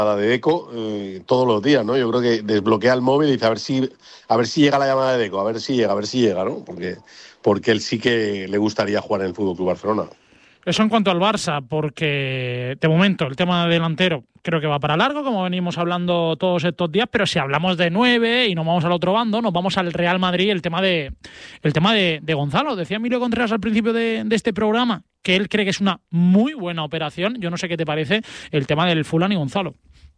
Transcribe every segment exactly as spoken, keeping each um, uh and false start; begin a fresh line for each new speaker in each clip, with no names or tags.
de Deco eh, todos los días, ¿no? Yo creo que desbloquea el móvil y dice a ver si a ver si llega la llamada de Deco, a ver si llega, a ver si llega, ¿no? Porque, porque él sí que le gustaría jugar en el F C Barcelona.
Eso en cuanto al Barça, porque de momento el tema de delantero creo que va para largo, como venimos hablando todos estos días, pero si hablamos de nueve y nos vamos al otro bando, nos vamos al Real Madrid, el tema de el tema de, de Gonzalo. Decía Emilio Contreras al principio de, de este programa que él cree que es una muy buena operación. Yo no sé qué te parece el tema del Fulán y Gonzalo.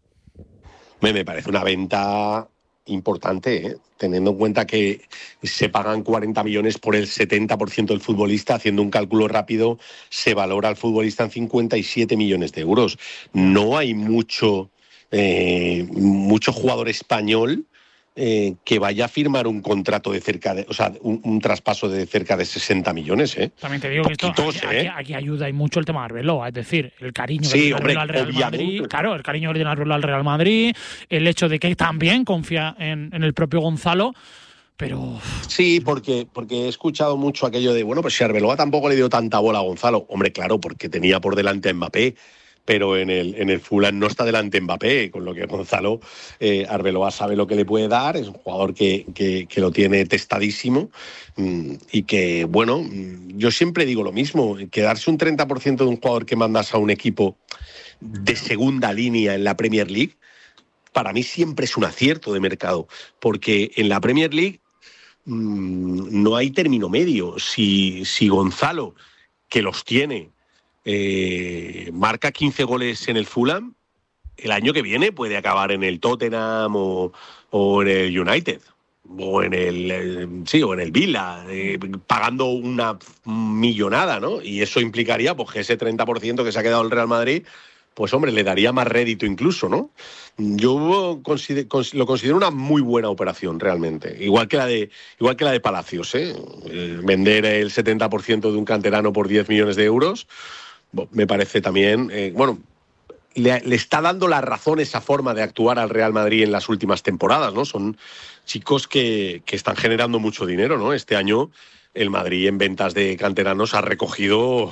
Me, me parece una venta importante, ¿eh? Teniendo en cuenta que se pagan cuarenta millones por el setenta por ciento del futbolista, haciendo un cálculo rápido, se valora al futbolista en cincuenta y siete millones de euros. No hay mucho, eh, mucho jugador español eh, que vaya a firmar un contrato de cerca de, o sea, un, un traspaso de cerca de sesenta millones, ¿eh?
También te digo
Poquitos,
que esto, aquí,
¿eh?
aquí, aquí ayuda y mucho el tema de Arbeloa, es decir, el cariño
sí,
que
hombre,
al Real
obviamente.
Madrid, claro, el cariño que tiene Arbeloa al Real Madrid, el hecho de que también confía en, en el propio Gonzalo. Pero
sí, porque, porque he escuchado mucho aquello de, bueno, pues si Arbeloa tampoco le dio tanta bola a Gonzalo. Hombre, claro, porque tenía por delante a Mbappé, pero en el, en el Fulham no está delante Mbappé, con lo que Gonzalo, eh, Arbeloa sabe lo que le puede dar, es un jugador que, que, que lo tiene testadísimo mmm, y que, bueno, yo siempre digo lo mismo, quedarse un treinta por ciento de un jugador que mandas a un equipo de segunda línea en la Premier League, para mí siempre es un acierto de mercado, porque en la Premier League mmm, no hay término medio. Si, si Gonzalo, que los tiene, Eh, marca quince goles en el Fulham, el año que viene puede acabar en el Tottenham o, o en el United o en el eh, sí o en el Villa, eh, pagando una millonada, ¿no? Y eso implicaría pues que ese treinta por ciento que se ha quedado el Real Madrid, pues hombre, le daría más rédito incluso, ¿no? Yo consider, cons, lo considero una muy buena operación realmente, igual que la de igual que la de Palacios, ¿eh? Eh, vender el setenta por ciento de un canterano por diez millones de euros. Me parece también, eh, bueno, le, le está dando la razón esa forma de actuar al Real Madrid en las últimas temporadas, ¿no? Son chicos que, que están generando mucho dinero, ¿no? Este año el Madrid en ventas de canteranos ha recogido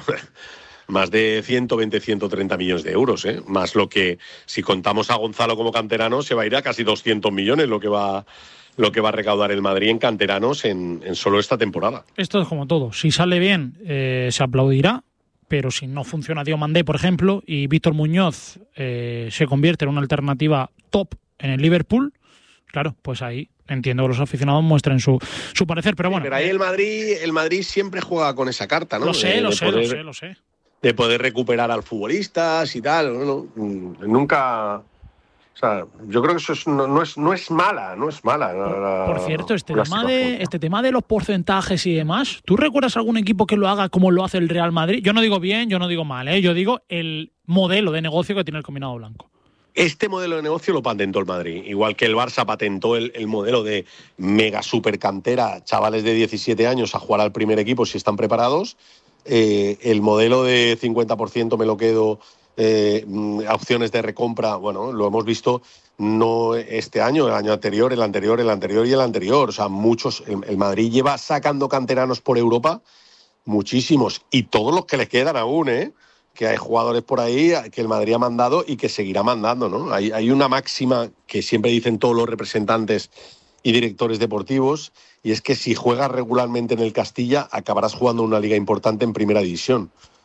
más de ciento veinte, ciento treinta millones de euros, ¿eh? Más lo que, si contamos a Gonzalo como canterano, se va a ir a casi doscientos millones lo que va, lo que va a recaudar el Madrid en canteranos en, en solo esta temporada.
Esto es como todo, si sale bien eh, se aplaudirá, pero si no funciona Diomandé, por ejemplo, y Víctor Muñoz eh, se convierte en una alternativa top en el Liverpool, claro, pues ahí entiendo que los aficionados muestren su, su parecer, pero bueno.
Sí, pero ahí el Madrid, el Madrid siempre juega con esa carta, ¿no?
Lo sé,
de,
lo
de
sé,
poder,
lo sé, lo sé.
De poder recuperar al futbolistas y tal, ¿no? Nunca... O sea, yo creo que eso es, no, no, es, no es mala, no es mala.
Por,
la,
por cierto, este tema, de, este tema de los porcentajes y demás, ¿tú recuerdas algún equipo que lo haga como lo hace el Real Madrid? Yo no digo bien, yo no digo mal, ¿eh? Yo digo el modelo de negocio que tiene el combinado blanco.
Este modelo de negocio lo patentó el Madrid, igual que el Barça patentó el, el modelo de mega super cantera, chavales de diecisiete años a jugar al primer equipo si están preparados. Eh, el modelo de cincuenta por ciento me lo quedo... Eh, opciones de recompra, bueno, lo hemos visto no este año, el año anterior, el anterior, el anterior y el anterior. O sea, muchos, el, el Madrid lleva sacando canteranos por Europa, muchísimos, y todos los que le quedan aún, ¿eh? Que hay jugadores por ahí que el Madrid ha mandado y que seguirá mandando, ¿no? Hay, hay una máxima que siempre dicen todos los representantes y directores deportivos, y es que si juegas regularmente en el Castilla, acabarás jugando en una liga importante en primera división.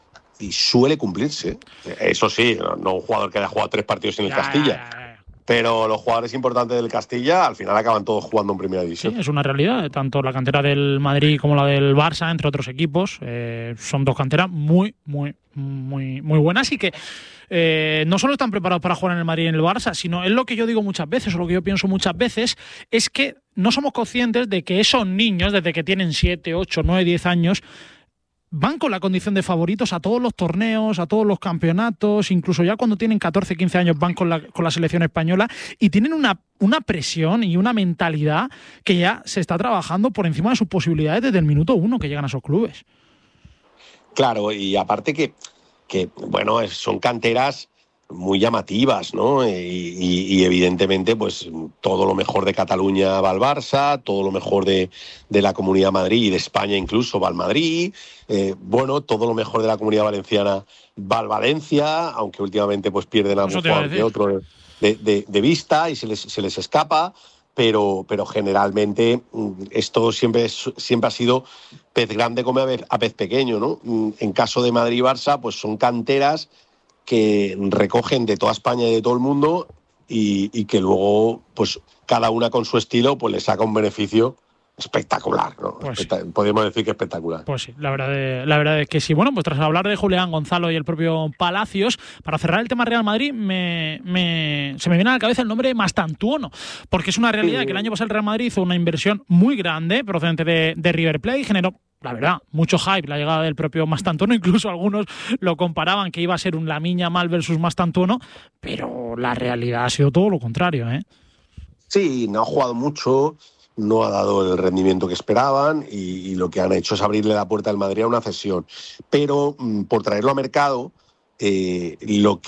Y suele cumplirse. Eso sí, no un jugador que haya jugado tres partidos en el
ya,
Castilla.
Ya, ya, ya.
Pero los jugadores importantes del Castilla al final acaban todos jugando en primera división.
Sí, es una realidad. Tanto la cantera del Madrid como la del Barça, entre otros equipos, eh, son dos canteras muy, muy, muy, muy buenas y que eh, no solo están preparados para jugar en el Madrid y en el Barça, sino es lo que yo digo muchas veces, o lo que yo pienso muchas veces, es que no somos conscientes de que esos niños, desde que tienen siete, ocho, nueve, diez años, van con la condición de favoritos a todos los torneos, a todos los campeonatos, incluso ya cuando tienen catorce, quince años van con la, con la selección española y tienen una, una presión y una mentalidad que ya se está trabajando por encima de sus posibilidades desde el minuto uno que llegan a esos clubes.
Claro, y aparte que, que bueno, son canteras muy llamativas, ¿no? Y, y, y evidentemente, pues todo lo mejor de Cataluña va al Barça, todo lo mejor de, de la Comunidad de Madrid y de España incluso va al Madrid, eh, bueno, todo lo mejor de la Comunidad Valenciana va al Valencia, aunque últimamente pues pierden a un jugador que otro de, de, de vista y se les, se les escapa, pero, pero generalmente esto siempre, es, siempre ha sido pez grande come a pez, a pez pequeño, ¿no? En caso de Madrid y Barça, pues son canteras que recogen de toda España y de todo el mundo y, y que luego, pues cada una con su estilo, pues le saca un beneficio espectacular, ¿no?
Pues
Espect-
sí.
Podríamos decir que espectacular.
Pues sí, la verdad, de, la verdad es que sí. Bueno, pues tras hablar de Julián Gonzalo y el propio Palacios, para cerrar el tema Real Madrid, me, me, se me viene a la cabeza el nombre Mastantuono, porque es una realidad sí. que el año pasado el Real Madrid hizo una inversión muy grande procedente de, de River Plate y generó, la verdad, mucho hype la llegada del propio Mastantuono. Incluso algunos lo comparaban que iba a ser un Lamine Yamal versus Mastantuono, pero la realidad ha sido todo lo contrario, ¿eh?
Sí, no ha jugado mucho, no ha dado el rendimiento que esperaban y, y lo que han hecho es abrirle la puerta al Madrid a una cesión. Pero mm, por traerlo a mercado, eh, lo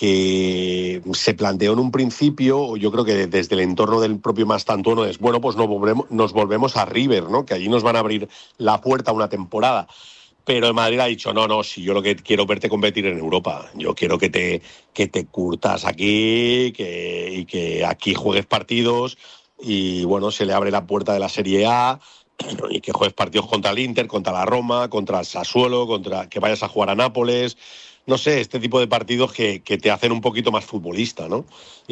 que se planteó en un principio, yo creo que desde el entorno del propio Mastantuono es, bueno, pues nos volvemos, nos volvemos a River, ¿no? Que allí nos van a abrir la puerta a una temporada. Pero el Madrid ha dicho, no, no, si yo lo que quiero es verte competir en Europa. Yo quiero que te, que te curtas aquí que, y que aquí juegues partidos. Y bueno, se le abre la puerta de la Serie A y que juegues partidos contra el Inter, contra la Roma, contra el Sassuolo, contra que vayas a jugar a Nápoles. No sé, este tipo de partidos que, que te hacen un poquito más futbolista, ¿no?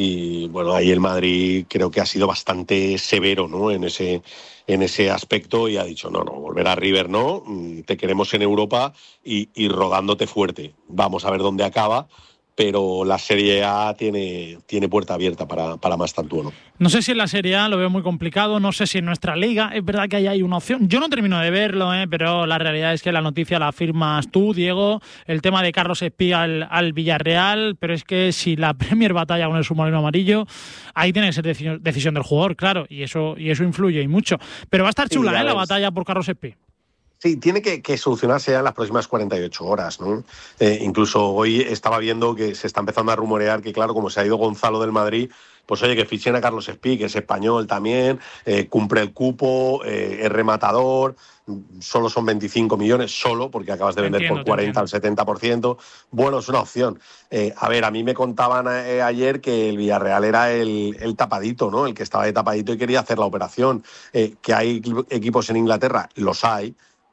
Y bueno, ahí el Madrid creo que ha sido bastante severo, ¿no? En ese, en ese aspecto y ha dicho, no, no, volver a River no, te queremos en Europa y, y rodándote fuerte. Vamos a ver dónde acaba. Pero la Serie A tiene, tiene puerta abierta para, para Mastantuono.
No sé si en la Serie A lo veo muy complicado, no sé si en nuestra liga es verdad que ahí hay una opción. Yo no termino de verlo, ¿eh? Pero la realidad es que la noticia la firmas tú, Diego, el tema de Carlos Espí al, al Villarreal, pero es que si la Premier batalla con el submarino amarillo, ahí tiene que ser decisión, decisión del jugador, claro, y eso, y eso influye y mucho. Pero va a estar chula, sí, ¿eh? La batalla por Carlos Espí.
Sí, tiene que, que solucionarse ya en las próximas cuarenta y ocho horas, ¿no? Eh, incluso hoy estaba viendo que se está empezando a rumorear que, claro, como se ha ido Gonzalo del Madrid, pues oye, que fichen a Carlos Espí, que es español también, eh, cumple el cupo, eh, es rematador, solo son veinticinco millones, solo, porque acabas de vender entiendo, por cuarenta al setenta por ciento. Bueno, es una opción. Eh, a ver, a mí me contaban eh, ayer que el Villarreal era el, el tapadito, ¿no? El que estaba de tapadito y quería hacer la operación. Eh, que hay equipos en Inglaterra, los hay,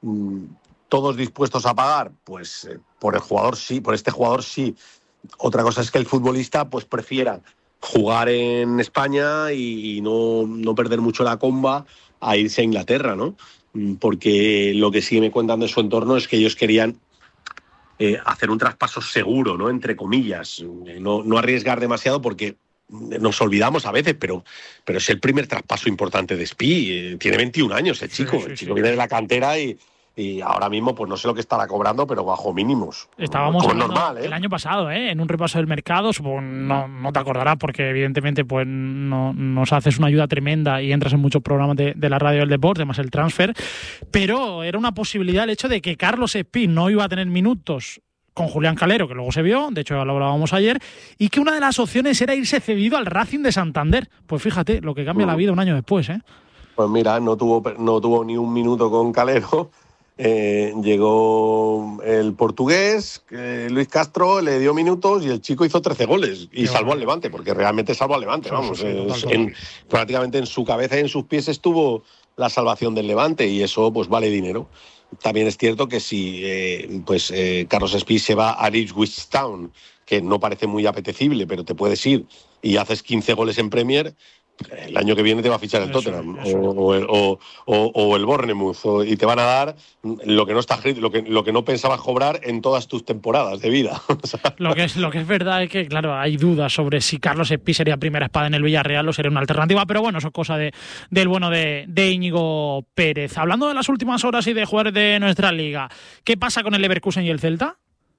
todos dispuestos a pagar, pues eh, por el jugador sí, por este jugador sí. Otra cosa es que el futbolista pues prefiera jugar en España y, y no, no perder mucho la comba a irse a Inglaterra, ¿no? Porque lo que sí me cuentan de su entorno es que ellos querían eh, hacer un traspaso seguro, ¿no? Entre comillas, no, no arriesgar demasiado porque nos olvidamos a veces, pero, pero es el primer traspaso importante de Espí. Eh, tiene veintiún años el chico, sí, sí, el chico sí. viene de la cantera y Y ahora mismo, pues no sé lo que estará cobrando, pero bajo mínimos.
Estábamos como normal, ¿eh? El año pasado, ¿eh? En un repaso del mercado, no, no te acordarás porque evidentemente pues no, nos haces una ayuda tremenda y entras en muchos programas de, de la radio del deporte, más el transfer, pero era una posibilidad el hecho de que Carlos Espí no iba a tener minutos con Julián Calero, que luego se vio, de hecho lo hablábamos ayer, y que una de las opciones era irse cedido al Racing de Santander. Pues fíjate, lo que cambia uh. la vida un año después, ¿eh?
Pues mira, no tuvo, no tuvo ni un minuto con Calero. Eh, llegó el portugués, eh, Luis Castro, le dio minutos y el chico hizo trece goles y Qué salvó bueno. al Levante, porque realmente salvó al Levante, sí, vamos, sí, sí, total, total. En, prácticamente en su cabeza y en sus pies estuvo la salvación del Levante y eso pues vale dinero. También es cierto que si eh, pues eh, Carlos Espí se va a Ipswich Town, que no parece muy apetecible, pero te puedes ir y haces quince goles en Premier, el año que viene te va a fichar el Tottenham eso, eso. O, o, el, o, o, o el Bournemouth o, y te van a dar lo que no está lo que lo que no pensabas cobrar en todas tus temporadas de vida. O sea.
Lo que es lo que es verdad es que claro hay dudas sobre si Carlos Espí sería primera espada en el Villarreal o sería una alternativa, pero bueno, eso es cosa de del bueno de, de Íñigo Pérez. Hablando de las últimas horas y de jugadores de nuestra liga, ¿qué pasa con el Leverkusen y el Celta?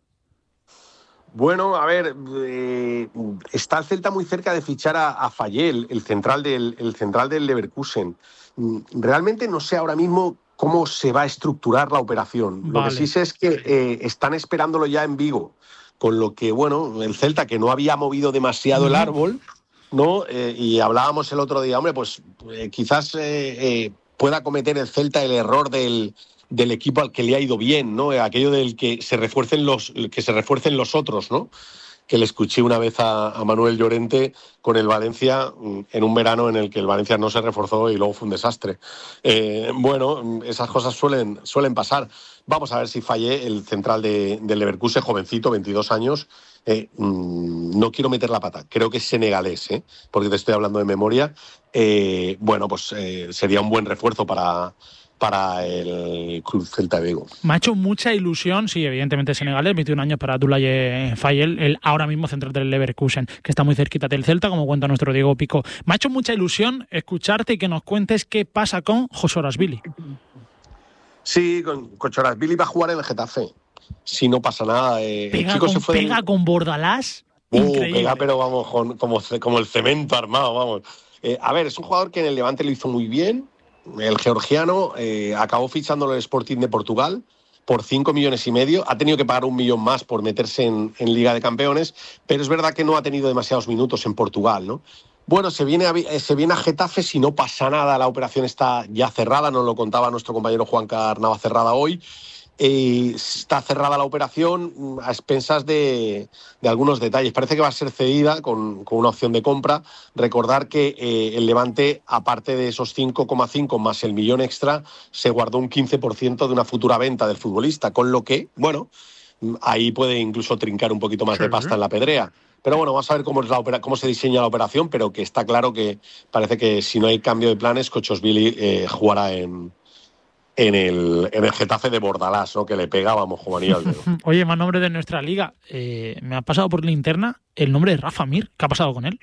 Bueno, a ver, eh, está el Celta muy cerca de fichar a, a Fayel, el central del, el central del Leverkusen. Realmente no sé ahora mismo cómo se va a estructurar la operación. Vale. Lo que sí sé es que eh, están esperándolo ya en Vigo, con lo que, bueno, el Celta, que no había movido demasiado el árbol, ¿no? Eh, y hablábamos el otro día, hombre, pues eh, quizás eh, eh, pueda cometer el Celta el error del... del equipo al que le ha ido bien, ¿no? Aquello del que se refuercen los que se refuercen los otros, ¿no? que le escuché una vez a, a Manuel Llorente con el Valencia en un verano en el que el Valencia no se reforzó y luego fue un desastre. Eh, bueno, esas cosas suelen, suelen pasar. Vamos a ver si fallé el central de, del Leverkusen, jovencito, veintidós años. Eh, mmm, no quiero meter la pata, creo que es senegalés, ¿eh? Porque te estoy hablando de memoria. Eh, bueno, pues eh, sería un buen refuerzo para, para el Club Celta de Vigo.
Me ha hecho mucha ilusión, sí, evidentemente senegalés, veintiún años para Abdoulaye Fayel, el ahora mismo central del Leverkusen, que está muy cerquita del Celta, como cuenta nuestro Diego Pico. Me ha hecho mucha ilusión escucharte y que nos cuentes qué pasa con Josorashvili.
Sí, con Josorashvili va a jugar en el Getafe. Si no pasa nada. Eh,
pega
el chico
con,
se fue
pega
del...
con Bordalás.
Uh,
increíble.
Pega, pero vamos, con, como, como el cemento armado, vamos. Eh, a ver, es un jugador que en el Levante lo hizo muy bien. El georgiano eh, acabó fichándolo el Sporting de Portugal por cinco millones y medio. Ha tenido que pagar un millón más por meterse en, en Liga de Campeones, pero es verdad que no ha tenido demasiados minutos en Portugal, ¿no? Bueno, se viene, a, se viene a Getafe, si no pasa nada, la operación está ya cerrada, nos lo contaba nuestro compañero Juan Carnava cerrada hoy. Eh, está cerrada la operación a expensas de, de algunos detalles. Parece que va a ser cedida con, con una opción de compra. Recordar que eh, el Levante, aparte de esos cinco coma cinco más el millón extra, se guardó un quince por ciento de una futura venta del futbolista, con lo que, bueno, ahí puede incluso trincar un poquito más sí, de pasta en la pedrea. Pero bueno, vamos a ver cómo, es la opera, cómo se diseña la operación, pero que está claro que parece que si no hay cambio de planes, Josorashvili eh, jugará en... En el, en el Getafe de Bordalás, ¿no? Que le pega, vamos, Juanillo al dedo.
Oye, más nombre de nuestra liga. Eh, me ha pasado por linterna el nombre de Rafa Mir. ¿Qué ha pasado con él?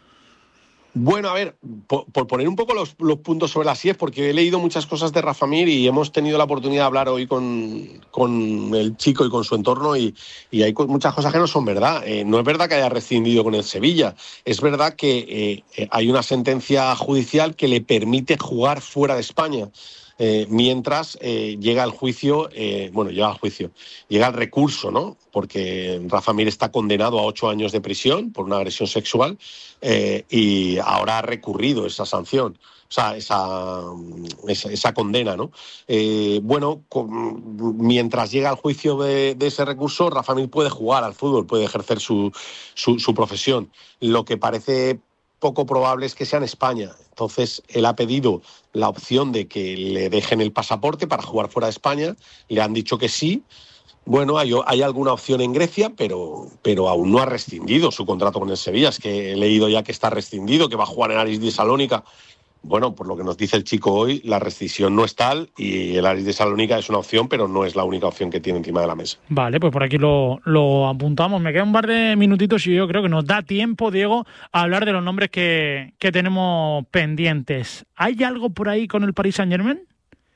Bueno, a ver, por, por poner un poco los, los puntos sobre las íes, porque he leído muchas cosas de Rafa Mir y hemos tenido la oportunidad de hablar hoy con, con el chico y con su entorno y, y hay muchas cosas que no son verdad. Eh, no es verdad que haya rescindido con el Sevilla. Es verdad que eh, hay una sentencia judicial que le permite jugar fuera de España. Eh, mientras eh, llega el juicio, eh, bueno, llega al juicio, llega el recurso, ¿no? Porque Rafa Mir está condenado a ocho años de prisión por una agresión sexual eh, y ahora ha recurrido esa sanción, o sea, esa, esa, esa condena, ¿no? Eh, bueno, con, mientras llega al juicio de, de ese recurso, Rafa Mir puede jugar al fútbol, puede ejercer su, su, su profesión. Lo que parece poco probable es que sea en España. Entonces, él ha pedido la opción de que le dejen el pasaporte para jugar fuera de España. Le han dicho que sí. Bueno, hay, hay alguna opción en Grecia, pero, pero aún no ha rescindido su contrato con el Sevilla. Es que he leído ya que está rescindido, que va a jugar en Aris de Salónica. Bueno, por lo que nos dice el chico hoy, la rescisión no es tal y el Aris de Salónica es una opción, pero no es la única opción que tiene encima de la mesa.
Vale, pues por aquí lo, lo apuntamos. Me quedan un par de minutitos y yo creo que nos da tiempo, Diego, a hablar de los nombres que, que tenemos pendientes. ¿Hay algo por ahí con el Paris Saint-Germain?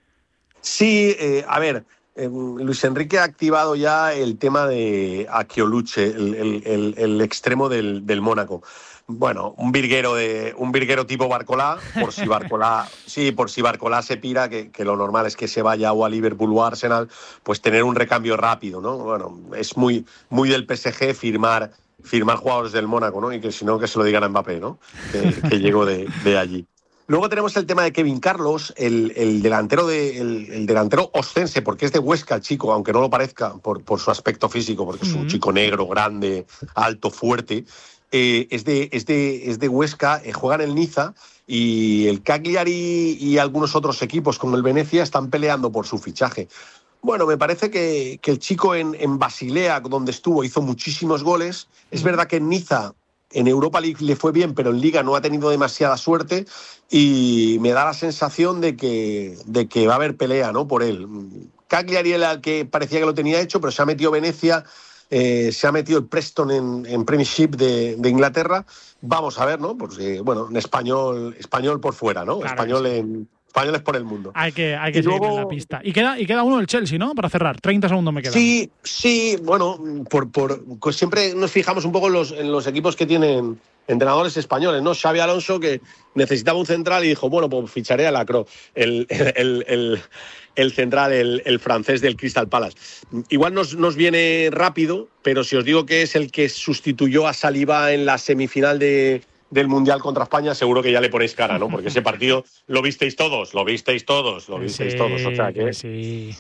Sí, eh, a ver, eh, Luis Enrique ha activado ya el tema de Akeoluche, el, el, el, el extremo del, del Mónaco. Bueno, un virguero de un virguero tipo Barcolá, por si Barcolá, sí, por si Barcolá se pira, que, que lo normal es que se vaya o a Liverpool o a Arsenal, pues tener un recambio rápido, ¿no? Bueno, es muy, muy del P S G firmar, firmar jugadores del Mónaco, ¿no? Y que si no, que se lo digan a Mbappé, ¿no? Que, que llegó de, de allí. Luego tenemos el tema de Kevin Carlos, el, el delantero de, el, el delantero oscense, porque es de Huesca el chico, aunque no lo parezca por, por su aspecto físico, porque es un chico negro, grande, alto, fuerte. Eh, es, de, es, de, es de Huesca, eh, juega en el Niza y el Cagliari y algunos otros equipos como el Venecia están peleando por su fichaje. Bueno, me parece que, que el chico en, en Basilea, donde estuvo, hizo muchísimos goles. Es verdad que en Niza, en Europa League le fue bien, pero en Liga no ha tenido demasiada suerte y me da la sensación de que, de que va a haber pelea, ¿no? Por él. Cagliari era el que parecía que lo tenía hecho, pero se ha metido Venecia. Eh, se ha metido el Preston en, en Premiership de, de Inglaterra. Vamos a ver, ¿no? Porque, bueno, en español, español por fuera, ¿no? Claro, español sí. en españoles por el mundo.
Hay que, hay que seguir luego en la pista. Y queda, y queda uno del Chelsea, ¿no? Para cerrar. treinta segundos me quedan.
Sí, sí, bueno, por, por, pues siempre nos fijamos un poco en los, en los equipos que tienen entrenadores españoles, ¿no? Xavi Alonso, que necesitaba un central y dijo, bueno, pues ficharé a Lacroix, el, el, el, el, el central, el, el francés del Crystal Palace. Igual nos, nos viene rápido, pero si os digo que es el que sustituyó a Saliba en la semifinal de, del Mundial contra España, seguro que ya le ponéis cara, ¿no? Porque ese partido lo visteis todos, lo visteis todos, lo visteis
sí,
todos. O sea que...
sí.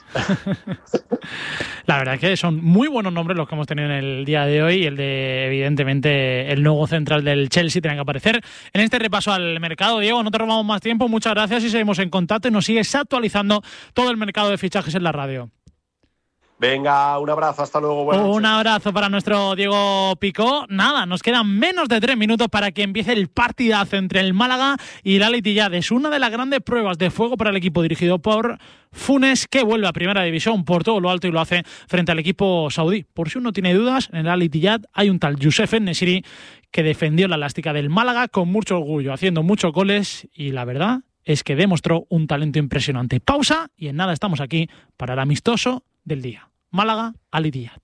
La verdad es que son muy buenos nombres los que hemos tenido en el día de hoy. El de, evidentemente, el nuevo central del Chelsea tiene que aparecer en este repaso al mercado. Diego, no te robamos más tiempo. Muchas gracias y seguimos en contacto y nos sigues actualizando todo el mercado de fichajes en la radio.
Venga, un abrazo, hasta luego. Buenas noches.
Un abrazo para nuestro Diego Picó. Nada, nos quedan menos de tres minutos para que empiece el partidazo entre el Málaga y el Al-Ittihad. Es una de las grandes pruebas de fuego para el equipo dirigido por Funes, que vuelve a Primera División por todo lo alto y lo hace frente al equipo saudí. Por si uno tiene dudas, en el Al-Ittihad hay un tal Youssef En-Nesyri que defendió la elástica del Málaga con mucho orgullo, haciendo muchos goles, y la verdad es que demostró un talento impresionante. Pausa y en nada estamos aquí para el amistoso del día. Málaga, Al-Ittihad.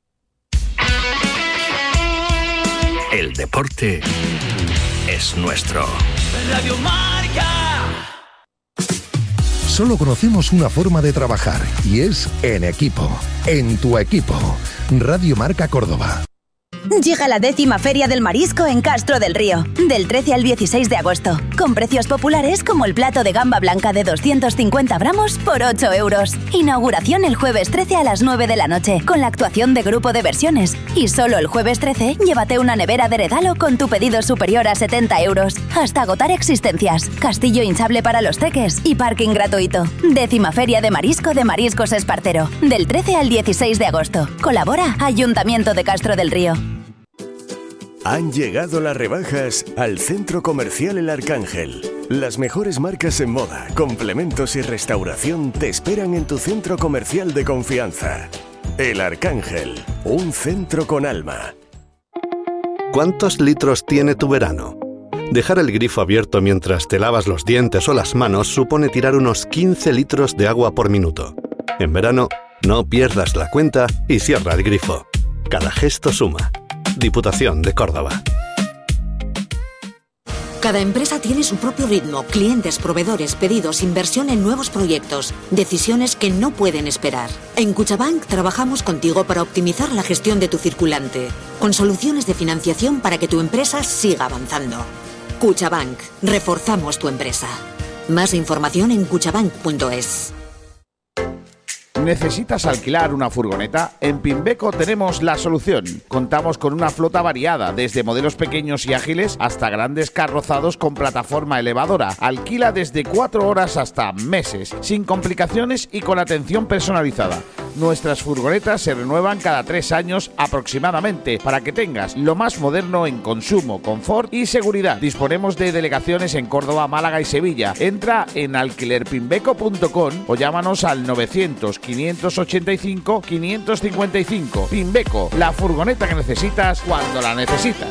El deporte es nuestro.
Radio Marca.
Solo conocemos una forma de trabajar y es en equipo, en tu equipo. Radio Marca Córdoba.
Llega la décima Feria del Marisco en Castro del Río, del trece al dieciséis de agosto, con precios populares como el plato de gamba blanca de doscientos cincuenta gramos por ocho euros. Inauguración el jueves trece a las nueve de la noche, con la actuación de Grupo de Versiones. Y solo el jueves trece, llévate una nevera de regalo con tu pedido superior a setenta euros. Hasta agotar existencias, castillo hinchable para los teques y parking gratuito. Décima Feria de Marisco de Mariscos Espartero, del trece al dieciséis de agosto. Colabora Ayuntamiento de Castro del Río.
Han llegado las rebajas al Centro Comercial El Arcángel. Las mejores marcas en moda, complementos y restauración te esperan en tu centro comercial de confianza. El Arcángel, un centro con alma.
¿Cuántos litros tiene tu verano? Dejar el grifo abierto mientras te lavas los dientes o las manos supone tirar unos quince litros de agua por minuto. En verano, no pierdas la cuenta y cierra el grifo. Cada gesto suma. Diputación de Córdoba.
Cada empresa tiene su propio ritmo, clientes, proveedores, pedidos, inversión en nuevos proyectos, decisiones que no pueden esperar. En Cuchabank trabajamos contigo para optimizar la gestión de tu circulante, con soluciones de financiación para que tu empresa siga avanzando. Cuchabank, reforzamos tu empresa. Más información en cuchabank punto es.
¿Necesitas alquilar una furgoneta? En Pimbeco tenemos la solución. Contamos con una flota variada, desde modelos pequeños y ágiles hasta grandes carrozados con plataforma elevadora. Alquila desde cuatro horas hasta meses, sin complicaciones y con atención personalizada. Nuestras furgonetas se renuevan cada tres años aproximadamente para que tengas lo más moderno en consumo, confort y seguridad. Disponemos de delegaciones en Córdoba, Málaga y Sevilla. Entra en alquiler pimbeco punto com o llámanos al novecientos, quinientos ochenta y cinco, quinientos cincuenta y cinco. Pimbeco, la furgoneta que necesitas cuando la necesitas.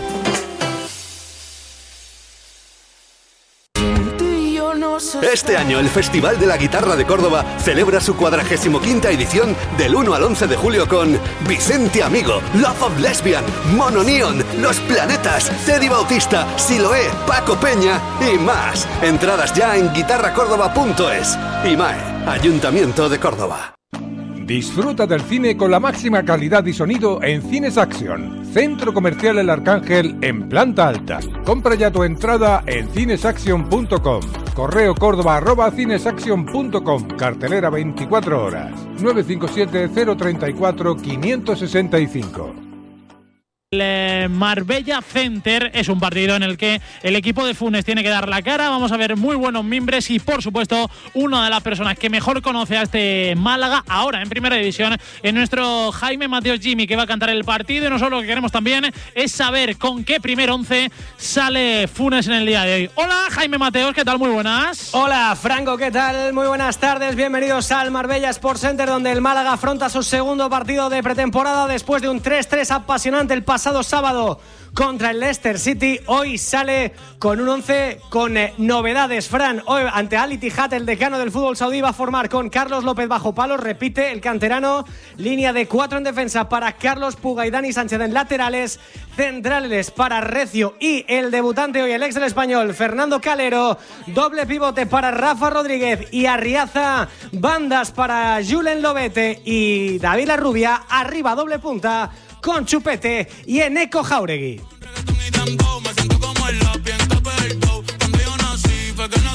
Este año el Festival de la Guitarra de Córdoba celebra su cuadragésimo quinta edición del uno al once de julio con Vicente Amigo, Love of Lesbian, Mono Neon, Los Planetas, Teddy Bautista, Siloé, Paco Peña y más. Entradas ya en guitarra córdoba punto es. IMAE, Ayuntamiento de Córdoba.
Disfruta del cine con la máxima calidad y sonido en Cines Action, Centro Comercial El Arcángel en planta alta. Compra ya tu entrada en cines action punto com. Correo córdoba arroba cinesaction punto com. Cartelera veinticuatro horas. nueve cinco siete, cero tres cuatro, cinco seis cinco.
El Marbella Center es un partido en el que el equipo de Funes tiene que dar la cara. Vamos a ver muy buenos mimbres y, por supuesto, una de las personas que mejor conoce a este Málaga ahora en Primera División es nuestro Jaime Mateos Jimmy, que va a cantar el partido. Y nosotros lo que queremos también es saber con qué primer once sale Funes en el día de hoy. Hola, Jaime Mateos, ¿qué tal? Muy buenas.
Hola, Franco, ¿qué tal? Muy buenas tardes. Bienvenidos al Marbella Sports Center, donde el Málaga afronta su segundo partido de pretemporada después de un tres tres apasionante el pasado pasado sábado contra el Leicester City. Hoy sale con un once con eh, novedades. Fran, hoy ante Al-Ittihad, el decano del fútbol saudí, va a formar con Carlos López bajo palos, repite el canterano, línea de cuatro en defensa para Carlos Puga y Dani Sánchez en laterales, centrales para Recio y el debutante hoy, el ex del Español, Fernando Calero, doble pivote para Rafa Rodríguez y Arriaza, bandas para Julen Lobete y David Larrubia, arriba doble punta con Chupete y Eneco Jauregui.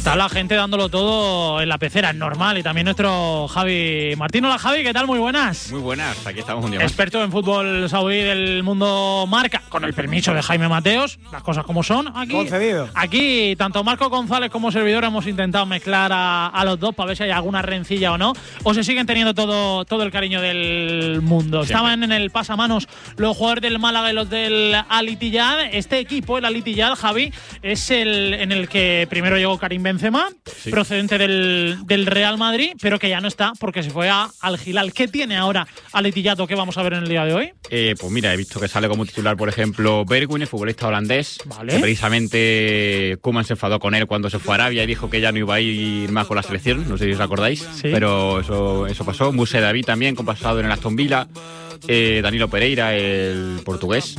Está la gente dándolo todo en la pecera, es normal. Y también nuestro Javi Martín. Hola Javi, ¿qué tal? Muy buenas.
Muy buenas, aquí estamos un día más.
Experto en fútbol saudí del mundo marca, con el permiso de Jaime Mateos, las cosas como son. Aquí,
concedido.
Aquí, tanto Marco González como servidor hemos intentado mezclar a, a los dos para ver si hay alguna rencilla o no. O se siguen teniendo todo, todo el cariño del mundo. Siempre. Estaban en el pasamanos los jugadores del Málaga y los del Al Ittihad. Este equipo, el Al Ittihad, Javi, es el en el que primero llegó Karim Benzema, sí. procedente del, del Real Madrid, pero que ya no está porque se fue a Al Hilal. ¿Qué tiene ahora Al Ittihad o qué vamos a ver en el día de hoy?
Eh, pues mira, he visto que sale como titular, por ejemplo, Bergwijn, el futbolista holandés,
vale.
que precisamente Koeman se enfadó con él cuando se fue a Arabia y dijo que ya no iba a ir más con la selección, no sé si os acordáis,
sí.
pero eso, eso pasó. Muse David también, con pasado en el Aston Villa, eh, Danilo Pereira, el portugués,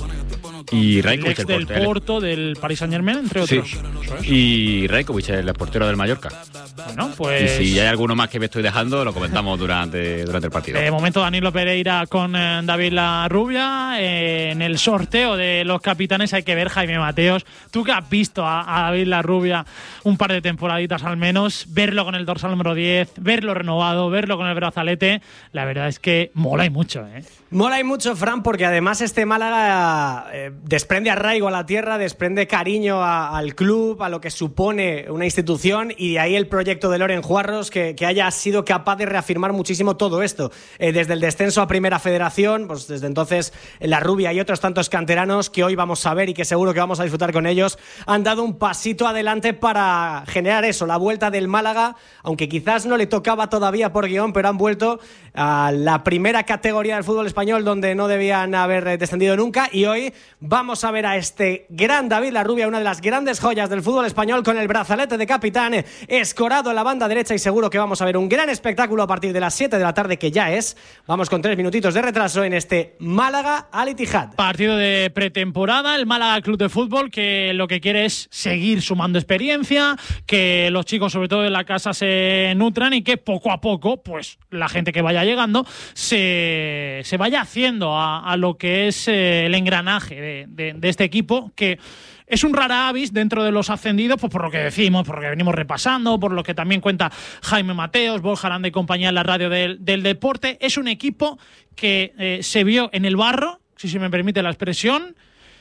y Rajkovic,
el, el del Porto, del Paris Saint-Germain, entre otros.
Sí. Y Rajkovic, el portero del Mallorca.
Bueno, pues...
Y si hay alguno más que me estoy dejando, lo comentamos durante, durante el partido.
De momento, Danilo Pereira con eh, David Larrubia. Eh, en el sorteo de los capitanes hay que ver, Jaime Mateos. Tú que has visto a, a David Larrubia un par de temporaditas al menos, verlo con el dorsal número diez, verlo renovado, verlo con el brazalete, la verdad es que mola y mucho, ¿eh?
Mola y mucho, Fran, porque además este Málaga eh, desprende arraigo a la tierra, desprende cariño a, al club, a lo que supone una institución, y de ahí el proyecto de Loren Juarros, que, que haya sido capaz de reafirmar muchísimo todo esto. Eh, desde el descenso a Primera Federación, pues desde entonces Larrubia y otros tantos canteranos que hoy vamos a ver y que seguro que vamos a disfrutar con ellos, han dado un pasito adelante para generar eso, la vuelta del Málaga, aunque quizás no le tocaba todavía por guión, pero han vuelto a la primera categoría del fútbol español, donde no debían haber descendido nunca, y hoy vamos a ver a este gran David Larrubia, una de las grandes joyas del fútbol español, con el brazalete de capitán escorado en la banda derecha, y seguro que vamos a ver un gran espectáculo a partir de las siete de la tarde, que ya es. Vamos con tres minutitos de retraso en este Málaga Al Ittihad.
Partido de pretemporada, el Málaga Club de Fútbol, que lo que quiere es seguir sumando experiencia, que los chicos, sobre todo en la casa, se nutran y que poco a poco, pues la gente que vaya llegando se, se vaya haciendo a, a lo que es eh, el engranaje de, de, de este equipo, que es un rara avis dentro de los ascendidos, pues por lo que decimos, por lo que venimos repasando, por lo que también cuenta Jaime Mateos, Borja Aranda y compañía en la radio del, del deporte. Es un equipo que eh, se vio en el barro, si se me permite la expresión,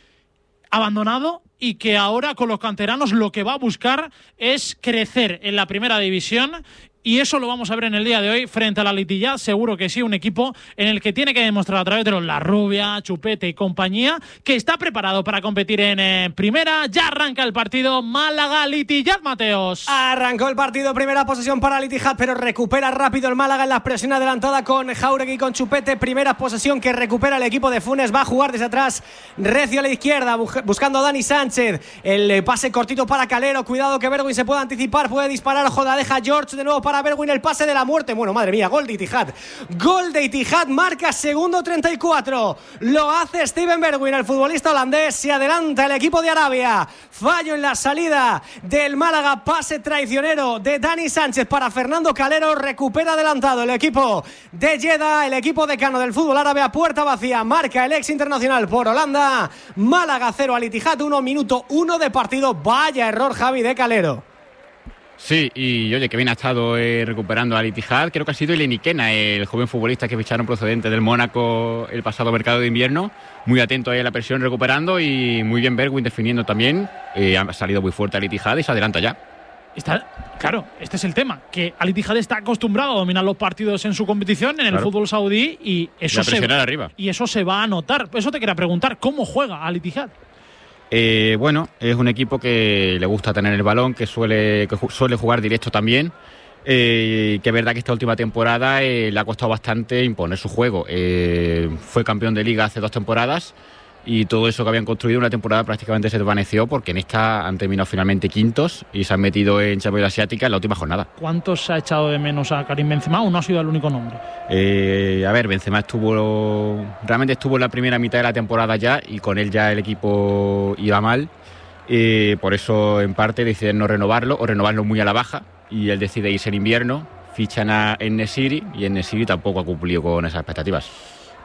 abandonado, y que ahora con los canteranos lo que va a buscar es crecer en la primera división. Y eso lo vamos a ver en el día de hoy frente al Al Ittihad. Seguro que sí, un equipo en el que tiene que demostrar a través de los Larrubia, Chupete y compañía que está preparado para competir en eh, primera. Ya arranca el partido Málaga Al Ittihad, Mateos.
Arrancó el partido, primera posesión para Al Ittihad, pero recupera rápido el Málaga en la presión adelantada con Jauregui y con Chupete. Primera posesión que recupera el equipo de Funes. Va a jugar desde atrás recio a la izquierda, buscando a Dani Sánchez. El pase cortito para Calero. Cuidado que Bergwijn se puede anticipar, puede disparar. Ojo, la deja George de nuevo para Bergwijn, el pase de la muerte. Bueno, madre mía, gol de Ittihad. Gol de Ittihad, marca segundo treinta y cuatro. Lo hace Steven Bergwijn, el futbolista holandés. Se adelanta el equipo de Arabia. Fallo en la salida del Málaga. Pase traicionero de Dani Sánchez para Fernando Calero. Recupera adelantado el equipo de Jeddah, el equipo decano del fútbol árabe, a puerta vacía. Marca el ex internacional por Holanda. Málaga cero, Al Ittihad uno, minuto uno de partido. Vaya error, Javi, de Calero.
Sí, y oye, que bien ha estado eh, recuperando Al Ittihad. Creo que ha sido Eleni Kena, el joven futbolista que ficharon procedente del Mónaco el pasado mercado de invierno. Muy atento ahí a la presión, recuperando, y muy bien Bergwijn definiendo también. Eh, ha salido muy fuerte Al Ittihad y se adelanta ya.
Está, claro, este es el tema, que Al Ittihad está acostumbrado a dominar los partidos en su competición, en
claro.
el fútbol saudí, y eso, se,
arriba.
y eso se va a notar. Eso te quería preguntar, ¿cómo juega Al Ittihad?
Eh, bueno, es un equipo que le gusta tener el balón, que suele, que ju- suele jugar directo también, eh, que es verdad que esta última temporada eh, le ha costado bastante imponer su juego. Eh, fue campeón de liga hace dos temporadas, y todo eso que habían construido una temporada prácticamente se desvaneció, porque en esta han terminado finalmente quintos y se han metido en Champions Asiática en la última jornada.
¿Cuántos se ha echado de menos a Karim Benzema o no ha sido el único nombre?
Eh, a ver, Benzema estuvo realmente estuvo en la primera mitad de la temporada ya, y con él ya el equipo iba mal. Eh, por eso en parte deciden no renovarlo, o renovarlo muy a la baja, y él decide irse en invierno. Fichan a En-Nesyri y En-Nesyri tampoco ha cumplido con esas expectativas.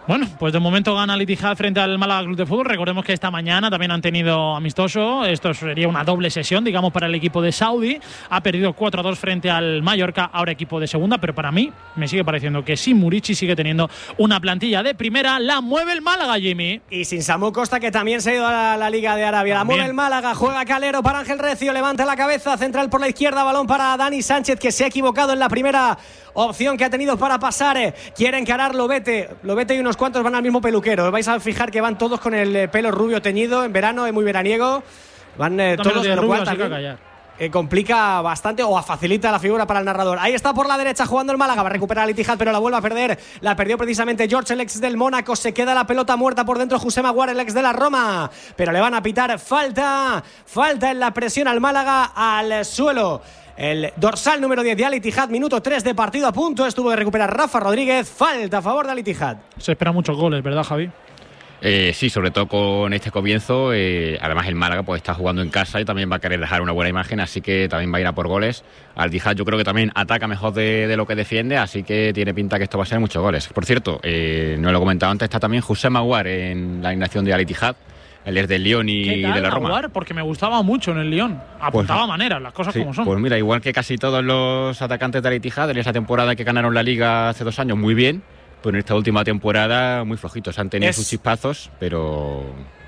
Bueno, pues de momento gana el Ittihad frente al Málaga Club de Fútbol. Recordemos que esta mañana también han tenido amistoso. Esto sería una doble sesión, digamos, para el equipo de Saudi. Ha perdido cuatro a dos frente al Mallorca, ahora equipo de segunda. Pero para mí me sigue pareciendo que sin Murici sigue teniendo una plantilla de primera. La mueve el Málaga, Jimmy.
Y sin Samu Costa, que también se ha ido a la, la Liga de Arabia. También. La mueve el Málaga, juega Calero para Ángel Recio, levanta la cabeza, central por la izquierda, balón para Dani Sánchez, que se ha equivocado en la primera opción que ha tenido para pasar. Quiere encarar Lobete. Lobete y unos cuantos van al mismo peluquero. Vais a fijar que van todos con el pelo rubio teñido. En verano es muy veraniego. Van eh, todos de lo cual también, eh, complica bastante o facilita la figura para el narrador. Ahí está por la derecha jugando el Málaga. Va a recuperar al Ittihad, pero la vuelve a perder. La perdió precisamente George, el ex del Mónaco. Se queda la pelota muerta por dentro José Maguar, el ex de la Roma. Pero le van a pitar falta. Falta en la presión al Málaga al suelo. El dorsal número diez de Al Ittihad, minuto tres de partido a punto. Estuvo de recuperar Rafa Rodríguez. Falta a favor de Al Ittihad.
Se esperan muchos goles, ¿verdad, Javi?
Eh, sí, sobre todo con este comienzo. Eh, además, el Málaga pues está jugando en casa y también va a querer dejar una buena imagen, así que también va a ir a por goles. Al Ittihad yo creo que también ataca mejor de, de lo que defiende, así que tiene pinta que esto va a ser muchos goles. Por cierto, eh, no lo he comentado antes, está también José Maguar en la alineación de Al Ittihad. Él es del Lyon y de la Roma.
Maguar? Porque me gustaba mucho en el Lyon. Apuntaba pues, maneras, las cosas
sí,
como son.
Pues mira, igual que casi todos los atacantes de Al Ittihad, en esa temporada que ganaron la Liga hace dos años, muy bien. Pues en esta última temporada, muy flojitos. Han tenido es... sus chispazos, pero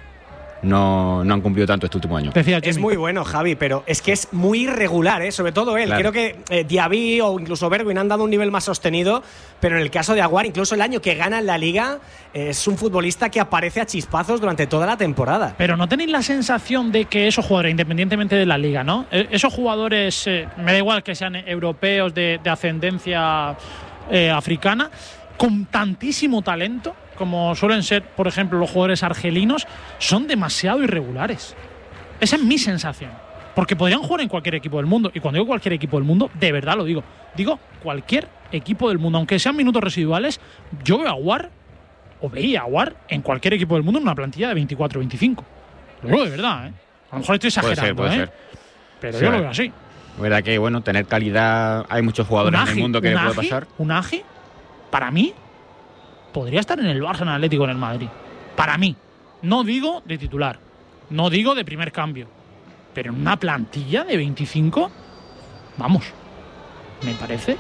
no, no han cumplido tanto este último año.
Decía es muy bueno, Javi, pero es que es muy irregular, ¿eh? Sobre todo él. Claro. Creo que eh, Diaby o incluso Bergwijn han dado un nivel más sostenido, pero en el caso de Aguar, incluso el año que gana en la Liga, eh, es un futbolista que aparece a chispazos durante toda la temporada.
Pero ¿no tenéis la sensación de que esos jugadores, independientemente de la Liga, ¿no? Esos jugadores, eh, me da igual que sean europeos de, de ascendencia eh, africana, con tantísimo talento, como suelen ser, por ejemplo, los jugadores argelinos, son demasiado irregulares? Esa es mi sensación. Porque podrían jugar en cualquier equipo del mundo. Y cuando digo cualquier equipo del mundo, de verdad lo digo. Digo cualquier equipo del mundo. Aunque sean minutos residuales, yo veo a Aguar, o veía a Aguar, en cualquier equipo del mundo en una plantilla de veinticuatro veinticinco. Lo digo de verdad, ¿eh? A lo mejor estoy exagerando,
puede ser, puede
¿eh?
ser.
Pero
sí,
yo lo veo así.
Verdad que, bueno, tener calidad, hay muchos jugadores
Unagi,
en el mundo que
Unagi,
puede pasar.
Unagi, para mí, podría estar en el Barça, en el Atlético, en el Madrid. Para mí. No digo de titular. No digo de primer cambio. Pero en una plantilla de veinticinco, vamos, me parece.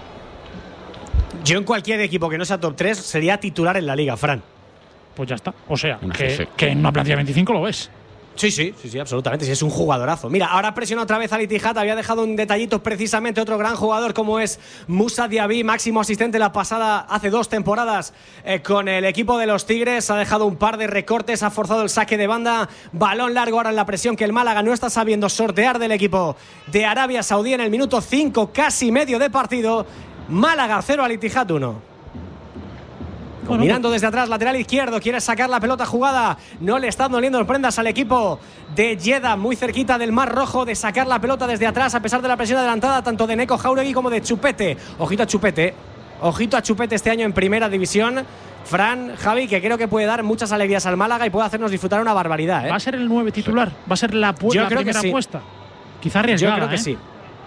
Yo en cualquier equipo que no sea top tres sería titular en la Liga, Fran.
Pues ya está. O sea,
una
que,
jefe.
que en una plantilla de veinticinco lo ves.
Sí, sí, sí, sí, absolutamente. Sí, es un jugadorazo. Mira, ahora presiona otra vez al Ittihad. Había dejado un detallito precisamente otro gran jugador como es Moussa Diaby, máximo asistente la pasada hace dos temporadas eh, con el equipo de los Tigres. Ha dejado un par de recortes, ha forzado el saque de banda. Balón largo ahora en la presión que el Málaga no está sabiendo sortear del equipo de Arabia Saudí en el minuto cinco, casi medio de partido. Málaga cero, al Ittihad uno. Bueno, mirando desde atrás, lateral izquierdo, quiere sacar la pelota jugada, no le están doliendo los prendas al equipo de Jeddah, muy cerquita del Mar Rojo, de sacar la pelota desde atrás a pesar de la presión adelantada tanto de Neko Jauregui como de Chupete. Ojito a Chupete, ojito a Chupete este año en primera división. Fran, Javi, que creo que puede dar muchas alegrías al Málaga y puede hacernos disfrutar una barbaridad, ¿eh?
¿Va a ser el nueve titular? ¿Va a ser la, pu-
Yo
la
creo
primera
que sí.
apuesta? Quizá arriesgada,
Yo creo que
¿eh?
sí.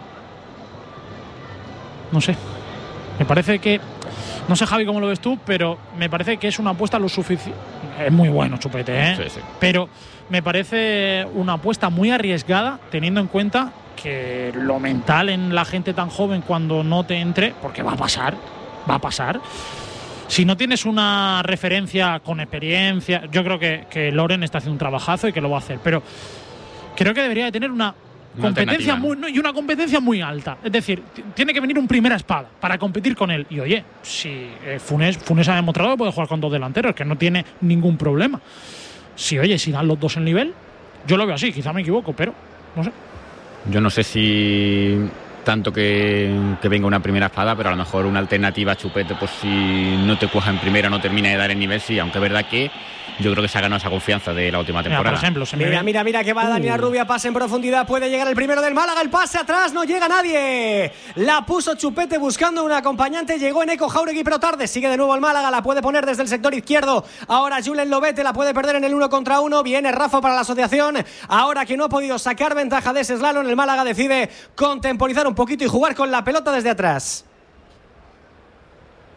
No sé. Me parece que... No sé, Javi, cómo lo ves tú, pero me parece que es una apuesta lo suficiente. Es muy bueno, Chupete, ¿eh?
Sí, sí.
Pero me parece una apuesta muy arriesgada, teniendo en cuenta que lo mental en la gente tan joven cuando no te entre, porque va a pasar, va a pasar. Si no tienes una referencia con experiencia, yo creo que, que Loren está haciendo un trabajazo y que lo va a hacer, pero creo que debería de tener una competencia muy, no, y una competencia muy alta. Es decir, t- tiene que venir un primera espada para competir con él. Y oye, si eh, Funes, Funes ha demostrado que puede jugar con dos delanteros, que no tiene ningún problema. Si oye, si dan los dos el nivel, yo lo veo así, quizá me equivoco, pero no sé.
Yo no sé si tanto que, que venga una primera espada, pero a lo mejor una alternativa a Chupete, pues si no te cuaja en primera, no termina de dar el nivel, sí, aunque es verdad que yo creo que se ha ganado esa confianza de la última temporada.
Mira, por ejemplo, se me
Mira,
ve...
mira, mira que va
Uh.
Daniel Rubia, pase en profundidad, puede llegar el primero del Málaga, el pase atrás, no llega nadie. La puso Chupete buscando un acompañante, llegó Neko Jauregui, pero tarde, sigue de nuevo el Málaga, la puede poner desde el sector izquierdo. Ahora Julen Lobete la puede perder en el uno contra uno, viene Rafa para la asociación. Ahora que no ha podido sacar ventaja de ese slalom, el Málaga decide contemporizar un poquito y jugar con la pelota desde atrás.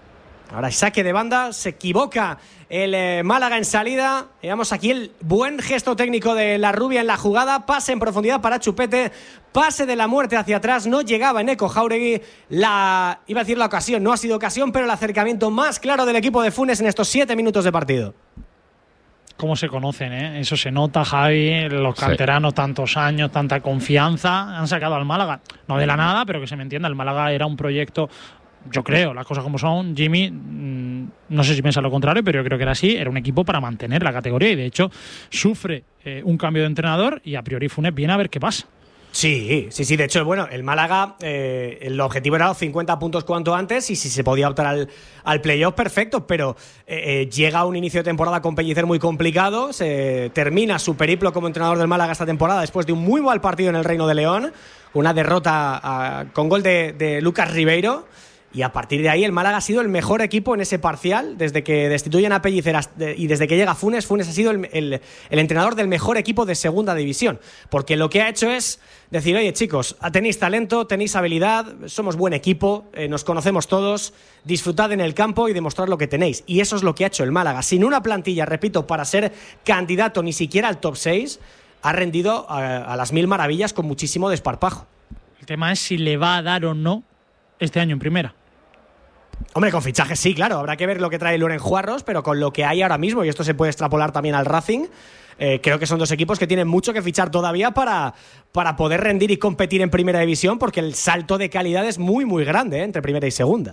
Ahora saque de banda, se equivoca el eh, Málaga en salida. Veamos aquí el buen gesto técnico de la rubia en la jugada. Pase en profundidad para Chupete. Pase de la muerte hacia atrás. No llegaba Eneco Jauregui. La, iba a decir la ocasión, no ha sido ocasión, pero el acercamiento más claro del equipo de Funes en estos siete minutos de partido.
Cómo se conocen, ¿eh? Eso se nota, Javi. Los canteranos, sí. Tantos años, tanta confianza. Han sacado al Málaga. No de la nada, pero que se me entienda. El Málaga era un proyecto... Yo creo, las cosas como son, Jimmy, mmm, no sé si piensa lo contrario, pero yo creo que era así, era un equipo para mantener la categoría y de hecho sufre eh, un cambio de entrenador y a priori Funes viene a ver qué pasa.
Sí, sí, sí, de hecho, bueno, el Málaga, eh, el objetivo era los cincuenta puntos cuanto antes y si se podía optar al, al playoff, perfecto, pero eh, eh, llega un inicio de temporada con Pellicer muy complicado, se termina su periplo como entrenador del Málaga esta temporada después de un muy mal partido en el Reino de León, una derrota a, con gol de, de Lucas Ribeiro. Y a partir de ahí el Málaga ha sido el mejor equipo en ese parcial. Desde que destituyen a Pellicer y desde que llega Funes, Funes ha sido el, el, el entrenador del mejor equipo de segunda división. Porque lo que ha hecho es decir, oye chicos, tenéis talento, tenéis habilidad, somos buen equipo, eh, nos conocemos todos, disfrutad en el campo y demostrar lo que tenéis. Y eso es lo que ha hecho el Málaga. Sin una plantilla, repito, para ser candidato ni siquiera al top seis, ha rendido a, a las mil maravillas con muchísimo desparpajo.
El tema es si le va a dar o no este año en primera.
Hombre, con fichajes sí, claro, habrá que ver lo que trae Loren Juarros, pero con lo que hay ahora mismo, y esto se puede extrapolar también al Racing, eh, creo que son dos equipos que tienen mucho que fichar todavía para, para poder rendir y competir en primera división, porque el salto de calidad es muy, muy grande, ¿eh? Entre primera y segunda.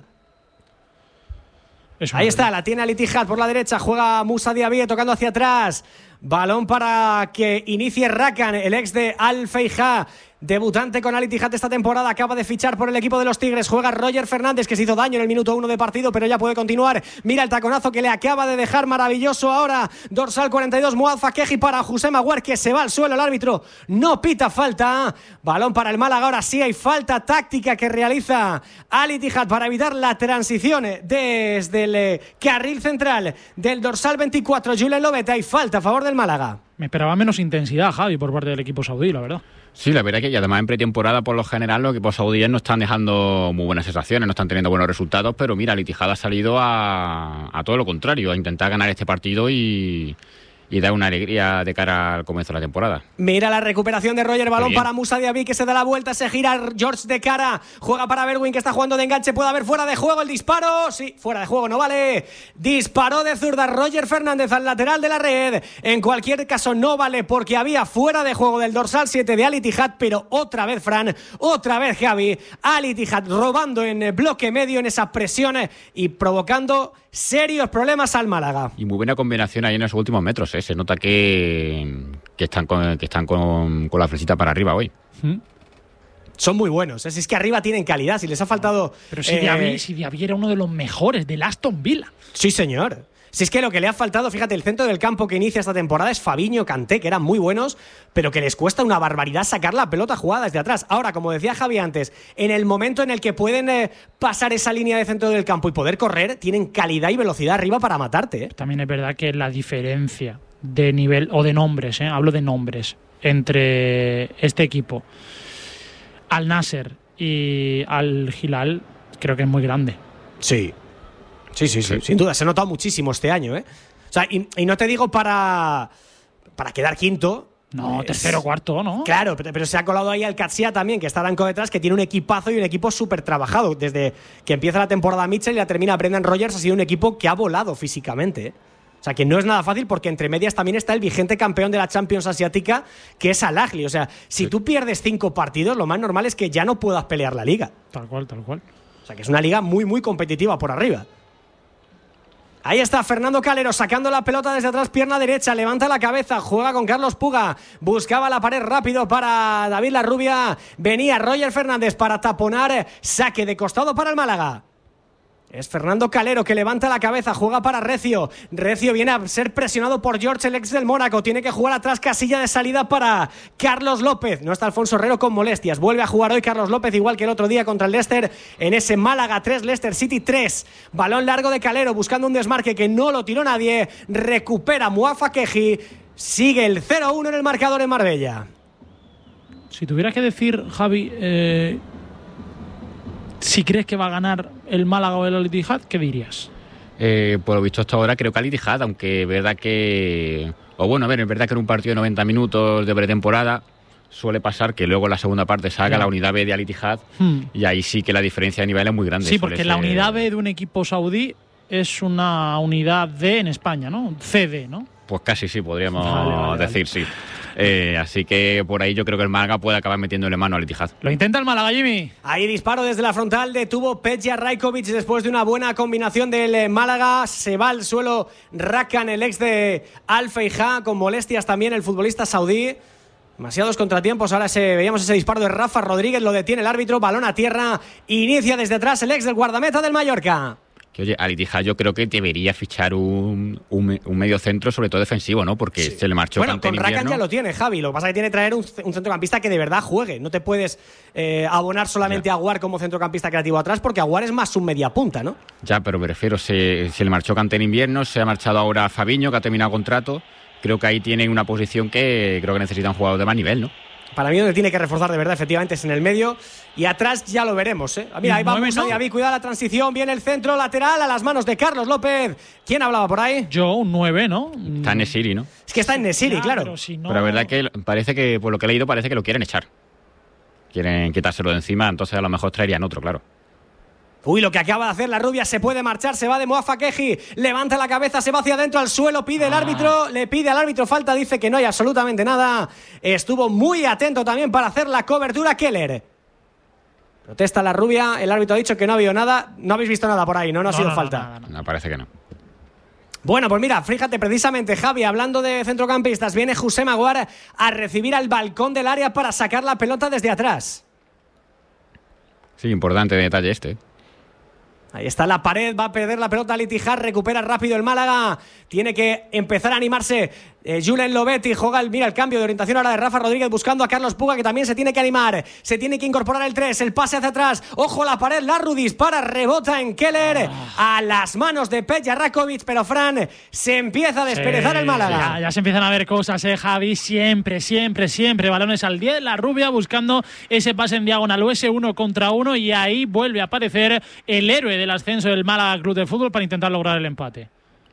Eso Ahí está, verdad. La tiene Al Ittihad por la derecha, juega Musa Diaby tocando hacia atrás, balón para que inicie Rakan, el ex de Al Feijá. Debutante con Al Ittihad esta temporada, acaba de fichar por el equipo de los Tigres, juega Roger Fernández que se hizo daño en el minuto uno de partido pero ya puede continuar, mira el taconazo que le acaba de dejar maravilloso ahora, dorsal cuarenta y dos Muad Fakehi para José Maguar que se va al suelo, el árbitro no pita falta, balón para el Málaga, ahora sí hay falta táctica que realiza Al Ittihad para evitar la transición desde el carril central del dorsal veinticuatro, Julen Lobet, hay falta a favor del Málaga.
Me esperaba menos intensidad, Javi, por parte del equipo saudí, la verdad.
Sí, la verdad que y además en pretemporada por lo general los equipos saudíes no están dejando muy buenas sensaciones, no están teniendo buenos resultados, pero mira, Al Ittihad ha salido a, a todo lo contrario, a intentar ganar este partido y, y dar una alegría de cara al comienzo de la temporada.
Mira la recuperación de Roger, balón para Musa Diaby que se da la vuelta, se gira George de cara, juega para Berwin que está jugando de enganche, puede haber fuera de juego el disparo, sí, fuera de juego, no vale, disparó de zurda Roger Fernández al lateral de la red, en cualquier caso no vale porque había fuera de juego del dorsal siete de Al Ittihad, pero otra vez Fran, otra vez Javi, Al Ittihad robando en bloque medio en esa presión y provocando serios problemas al Málaga.
Y muy buena combinación ahí en esos últimos metros, ¿eh? Se nota que, que están, con, que están con, con la flechita para arriba hoy. ¿Mm?
Son muy buenos, ¿eh? Si es que arriba tienen calidad, si les ha faltado...
Pero si, eh, Diaby, si Diaby era uno de los mejores del Aston Villa.
Sí, señor. Si es que lo que le ha faltado, fíjate, el centro del campo que inicia esta temporada es Fabinho, Kanté, que eran muy buenos, pero que les cuesta una barbaridad sacar la pelota jugada desde atrás. Ahora, como decía Javi antes, en el momento en el que pueden eh, pasar esa línea de centro del campo y poder correr, tienen calidad y velocidad arriba para matarte, ¿eh?
También es verdad que la diferencia de nivel, o de nombres, ¿eh? hablo de nombres, entre este equipo, Al Nasser y Al Hilal, creo que es muy grande.
Sí. Sí, sí, sí, sí, sin duda, se ha notado muchísimo este año, ¿eh? O sea, y, y no te digo para, para quedar quinto.
No, es, tercero, cuarto, ¿no?
Claro, pero, pero se ha colado ahí al Katsia también, que está Danco detrás, que tiene un equipazo y un equipo súper trabajado. Desde que empieza la temporada Mitchell y la termina Brendan Rodgers, ha sido un equipo que ha volado físicamente, ¿eh? O sea, que no es nada fácil porque entre medias también está el vigente campeón de la Champions Asiática, que es Al Ahly. O sea, si sí. tú pierdes cinco partidos, lo más normal es que ya no puedas pelear la liga.
Tal cual, tal cual.
O sea, que es una liga muy, muy competitiva por arriba. Ahí está Fernando Calero sacando la pelota desde atrás, pierna derecha, levanta la cabeza, juega con Carlos Puga, buscaba la pared rápido para David Larrubia, venía Roger Fernández para taponar, saque de costado para el Málaga. Es Fernando Calero que levanta la cabeza, juega para Recio. Recio viene a ser presionado por George, el ex del Mónaco. Tiene que jugar atrás, casilla de salida para Carlos López. No está Alfonso Herrero con molestias. Vuelve a jugar hoy Carlos López, igual que el otro día contra el Leicester, en ese Málaga tres, Leicester City tres. Balón largo de Calero, buscando un desmarque que no lo tiró nadie. Recupera Muad Fakehi. Sigue el cero uno en el marcador en Marbella.
Si tuvieras que decir, Javi... Eh... si crees que va a ganar el Málaga o el Al Ittihad, ¿qué dirías?
Eh, por lo visto hasta ahora creo que Al Ittihad, aunque es verdad que... O bueno, a ver, es verdad que en un partido de noventa minutos de pretemporada suele pasar que luego en la segunda parte salga
Claro.
la unidad B de Al Ittihad
Hmm.
y ahí sí que la diferencia de nivel es muy grande.
Sí,
Suele
porque la
ser-
unidad B de un equipo saudí es una unidad D en España, ¿no? C D, ¿no?
Pues casi sí, podríamos
Vale, vale,
decir sí. Eh, así que por ahí yo creo que el Málaga puede acabar metiéndole mano al Ittihad.
Lo intenta el Málaga, Jimmy.
Ahí disparo desde la frontal, detuvo Peja Rajkovic después de una buena combinación del eh, Málaga. Se va al suelo Rakan, el ex de Al Feiha, con molestias también el futbolista saudí. Demasiados contratiempos. Ahora se, veíamos ese disparo de Rafa Rodríguez, lo detiene el árbitro, balón a tierra. Inicia desde atrás el ex del guardameta del Mallorca.
Que oye, Al Ittihad yo creo que debería fichar un, un, un medio centro, sobre todo defensivo, ¿no? Porque sí. se le marchó
Bueno,
Kanté
con
en
Rakan
invierno.
ya lo tiene, Javi. Lo que pasa es que tiene que traer un, un centrocampista que de verdad juegue. No te puedes eh, abonar solamente
Ya.
a Aguar como centrocampista creativo atrás, porque Aguar es más un media punta, ¿no?
Ya, pero me refiero, se, se le marchó Kanté en invierno, se ha marchado ahora Fabiño, que ha terminado contrato. Creo que ahí tienen una posición que creo que necesitan jugadores de más nivel, ¿no?
Para mí donde tiene que reforzar de verdad efectivamente es en el medio. Y atrás ya lo veremos, ¿eh? Mira, ahí va Musa Diaby, cuidado la transición, viene el centro lateral a las manos de Carlos López. ¿Quién hablaba por ahí?
Yo, un nueve, ¿no?
Está en Nesiri, ¿no?
Es que está en Nesiri,
Ya,
claro.
Pero, si no...
Pero la verdad que parece que, por lo que he leído, parece que lo quieren echar. Quieren quitárselo de encima, entonces a lo mejor traerían otro, claro.
Uy, lo que acaba de hacer la rubia, se puede marchar, se va de Moafa Keji, levanta la cabeza, se va hacia adentro al suelo, pide el árbitro, le pide al árbitro falta, dice que no hay absolutamente nada. Estuvo muy atento también para hacer la cobertura Keller. Protesta la rubia, el árbitro ha dicho que no ha habido nada, no habéis visto nada por ahí, no, no ha
No,
sido
no,
falta.
no, nada, no.
No, parece que no.
Bueno, pues mira, fíjate, precisamente, Javi, hablando de centrocampistas, viene José Maguar a recibir al balcón del área para sacar la pelota desde atrás.
Sí, importante detalle este.
Ahí está la pared, va a perder la pelota al Ittihad, recupera rápido el Málaga, tiene que empezar a animarse. Eh, Julen Lobetti juega el, mira el cambio de orientación ahora de Rafa Rodríguez buscando a Carlos Puga, que también se tiene que animar, se tiene que incorporar el tres, el pase hacia atrás, ojo la pared, Larru dispara, rebota en Keller, a las manos de Peja Rajkovic, pero Fran, se empieza a desperezar
Sí,
el Málaga.
Ya, ya se empiezan a ver cosas, eh, Javi, siempre, siempre, siempre, balones al diez, la rubia buscando ese pase en diagonal o ese uno contra uno, y ahí vuelve a aparecer el héroe del ascenso del Málaga Club de Fútbol para intentar lograr el empate.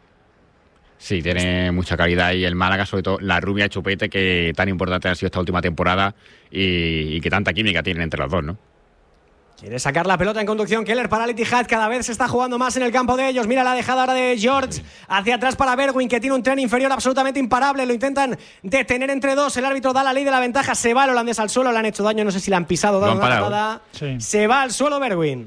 Sí, tiene mucha calidad y el Málaga, sobre todo la rubia y Chupete, que tan importante ha sido esta última temporada y, y que tanta química tienen entre los dos, ¿no?
Quiere sacar la pelota en conducción Keller para el Ittihad, cada vez se está jugando más en el campo de ellos. Mira la dejada ahora de George hacia atrás para Berwin, que tiene un tren inferior absolutamente imparable, lo intentan detener entre dos, el árbitro da la ley de la ventaja, se va el holandés al suelo, le han hecho daño, no sé si le han pisado,
Lo
dado
han
una
parado.
patada.
Sí.
Se va al suelo Berwin.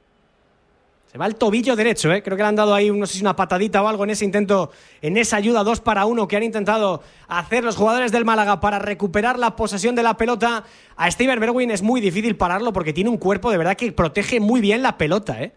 Se va el tobillo derecho, ¿eh? Creo que le han dado ahí, no sé si una patadita o algo en ese intento, en esa ayuda dos para uno que han intentado hacer los jugadores del Málaga para recuperar la posesión de la pelota. A Steven Berwin es muy difícil pararlo porque tiene un cuerpo de verdad que protege muy bien la pelota, ¿eh?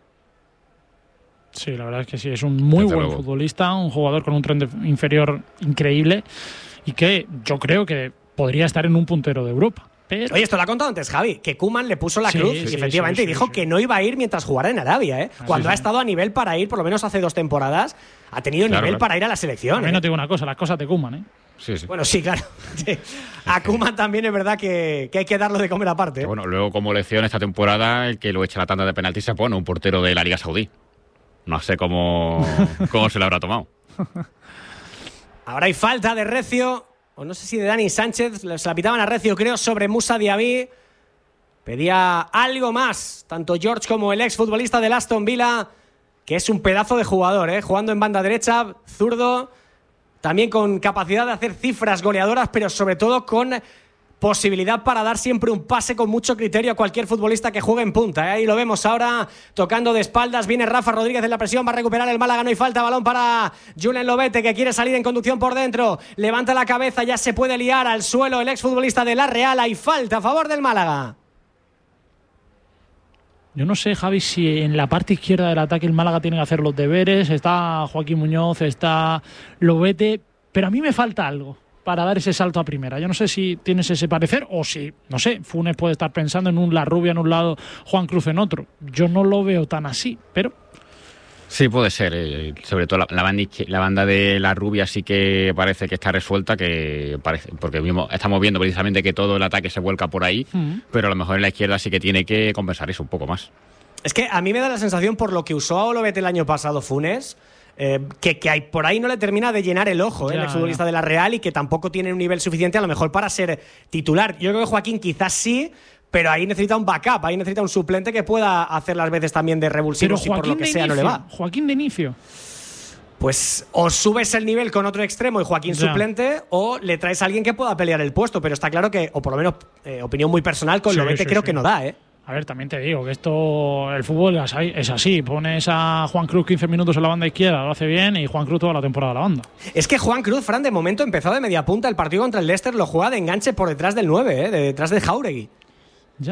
Sí, la verdad es que sí, es un muy
Desde
buen
luego.
futbolista, un jugador con un tren de- inferior increíble y que yo creo que podría estar en un puntero de Europa. Pero
Oye, esto lo ha contado antes Javi, que Koeman le puso la
Sí,
cruz
sí,
y
sí,
efectivamente
sí,
y dijo
sí.
que no iba a ir mientras jugara en Arabia, ¿eh? Cuando
sí,
ha
sí.
estado a nivel para ir, por lo menos hace dos temporadas, ha tenido
Claro,
nivel
claro.
para ir a la selección.
también
¿eh?
no te digo una cosa, las cosas te cuman, ¿eh?
Sí, sí.
Bueno, sí, claro. Sí. A Koeman también es verdad que, que hay que darlo de comer aparte. ¿eh?
Que bueno, luego como lección esta temporada, el que lo echa la tanda de penaltis se pone un portero de la Liga Saudí. No sé cómo, cómo se lo habrá tomado.
Ahora hay falta de Recio, o no sé si de Dani Sánchez, se la pitaban a Recio, creo, sobre Musa Diaby. Pedía algo más, tanto George como el exfutbolista del Aston Villa, que es un pedazo de jugador, ¿eh? Jugando en banda derecha, zurdo, también con capacidad de hacer cifras goleadoras, pero sobre todo con posibilidad para dar siempre un pase con mucho criterio a cualquier futbolista que juegue en punta, ¿eh? Ahí lo vemos ahora tocando de espaldas, viene Rafa Rodríguez en la presión, va a recuperar el Málaga, no hay falta, balón para Julen Lobete, que quiere salir en conducción por dentro, levanta la cabeza, ya se puede liar al suelo el exfutbolista de la Real, hay falta a favor del Málaga.
Yo no sé, Javi, si en la parte izquierda del ataque el Málaga tiene que hacer los deberes. Está Joaquín Muñoz, está Lobete, pero a mí me falta algo para dar ese salto a primera. Yo no sé si tienes ese parecer o si, no sé, Funes puede estar pensando en un La Rubia en un lado, Juan Cruz en otro. Yo no lo veo tan así, pero...
Sí, puede ser. Eh, sobre todo la, la, banda, izquier- la banda de la rubia sí que parece que está resuelta, que parece, porque mismo estamos viendo precisamente que todo el ataque se vuelca por ahí,
Mm.
pero a lo mejor en la izquierda sí que tiene que compensar eso un poco más.
Es que a mí me da la sensación, por lo que usó a Olobet el año pasado Funes, eh, que, que hay, por ahí no le termina de llenar el ojo, ¿eh?
Ya,
el exfutbolista
ya.
de la Real, y que tampoco tiene un nivel suficiente a lo mejor para ser titular. Yo creo que Joaquín quizás sí, pero ahí necesita un backup, ahí necesita un suplente que pueda hacer las veces también de revulsivo si por lo que sea no le va.
Joaquín de inicio.
Pues o subes el nivel con otro extremo y Joaquín
Ya.
suplente, o le traes a alguien que pueda pelear el puesto, pero está claro que, o por lo menos eh, opinión muy personal, con
Sí,
Lobete
sí,
creo
sí.
que no da, ¿eh?
A ver, también te digo que esto, el fútbol es así. Pones a Juan Cruz quince minutos en la banda izquierda, lo hace bien, y Juan Cruz toda la temporada la banda.
Es que Juan Cruz, Fran, de momento empezó de media punta. El partido contra el Leicester lo juega de enganche por detrás del nueve, ¿eh? De detrás de Jauregui.
Ya.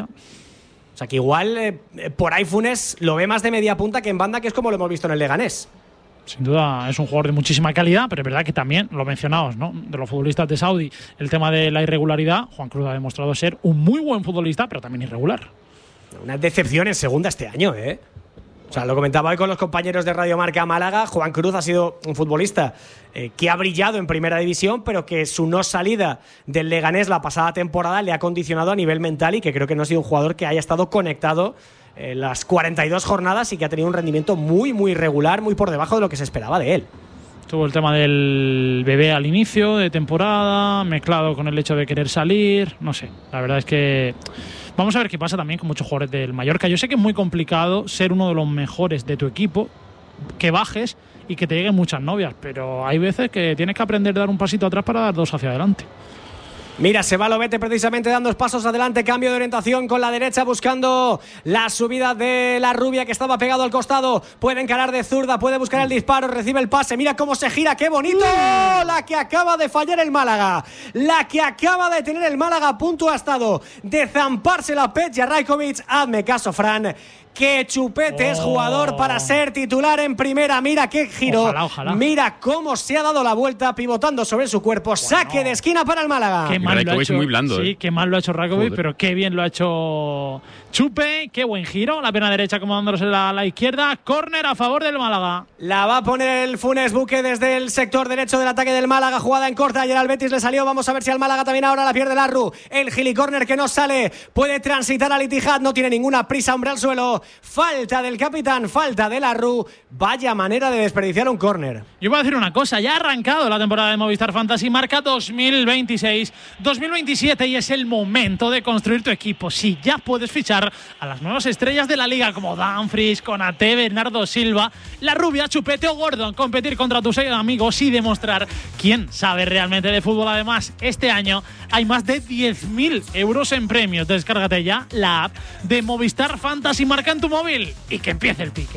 O sea que igual eh, por ahí Funes lo ve más de media punta que en banda, que es como lo hemos visto en el Leganés.
Sin duda es un jugador de muchísima calidad, pero es verdad que también, lo mencionados, ¿no? De los futbolistas de Saudi, el tema de la irregularidad, Juan Cruz ha demostrado ser un muy buen futbolista, pero también irregular.
Una decepción en segunda este año, ¿eh? O sea, lo comentaba hoy con los compañeros de Radio Marca Málaga. Juan Cruz ha sido un futbolista eh, que ha brillado en primera división, pero que su no salida del Leganés la pasada temporada le ha condicionado a nivel mental, y que creo que no ha sido un jugador que haya estado conectado en las cuarenta y dos jornadas y que ha tenido un rendimiento muy, muy irregular, muy por debajo de lo que se esperaba de él.
Tuvo el tema del bebé al inicio de temporada, mezclado con el hecho de querer salir, no sé. La verdad es que vamos a ver qué pasa también con muchos jugadores del Mallorca. Yo sé que es muy complicado ser uno de los mejores de tu equipo, que bajes y que te lleguen muchas novias, pero hay veces que tienes que aprender a dar un pasito atrás para dar dos hacia adelante.
Mira, se va Lobete precisamente dando dos pasos adelante, cambio de orientación con la derecha, buscando la subida de la rubia que estaba pegado al costado. Puede encarar de zurda, puede buscar el disparo, recibe el pase. Mira cómo se gira, qué bonito. La que acaba de fallar el Málaga, la que acaba de tener el Málaga a punto ha estado de zamparse la Petja Rajkovic. Hazme caso, Fran, que Chupete oh. es jugador para ser titular en primera. Mira qué giro,
ojalá, ojalá.
Mira cómo se ha dado la vuelta pivotando sobre su cuerpo. Bueno. Saque de esquina para el Málaga.
Qué mal lo ha hecho,
muy blando,
sí,
¿eh?
qué mal lo ha hecho Rajkovic, pero qué bien lo ha hecho Chupe. Qué buen giro, la pierna derecha acomodándose a la izquierda. Córner a favor del Málaga.
La va a poner el Funes Buque desde el sector derecho del ataque del Málaga. Jugada en corta, ayer al Betis le salió. Vamos a ver si al Málaga también ahora la pierde Larru. El gilicórner que no sale, puede transitar al Itihad, no tiene ninguna prisa, hombre al suelo. Falta del capitán, falta de Larru. Vaya manera de desperdiciar un córner.
Yo voy a decir una cosa, ya ha arrancado la temporada de Movistar Fantasy, marca dos mil veintiséis dos mil veintisiete, y es el momento de construir tu equipo. Si ya puedes fichar a las nuevas estrellas de la liga como Dumfries, Konaté, Bernardo Silva, La Rubia, Chupete o Gordon, competir contra tus amigos y demostrar quién sabe realmente de fútbol. Además, este año hay más de diez mil euros en premios. Descárgate ya la app de Movistar Fantasy, marca en tu móvil y que empiece el pique.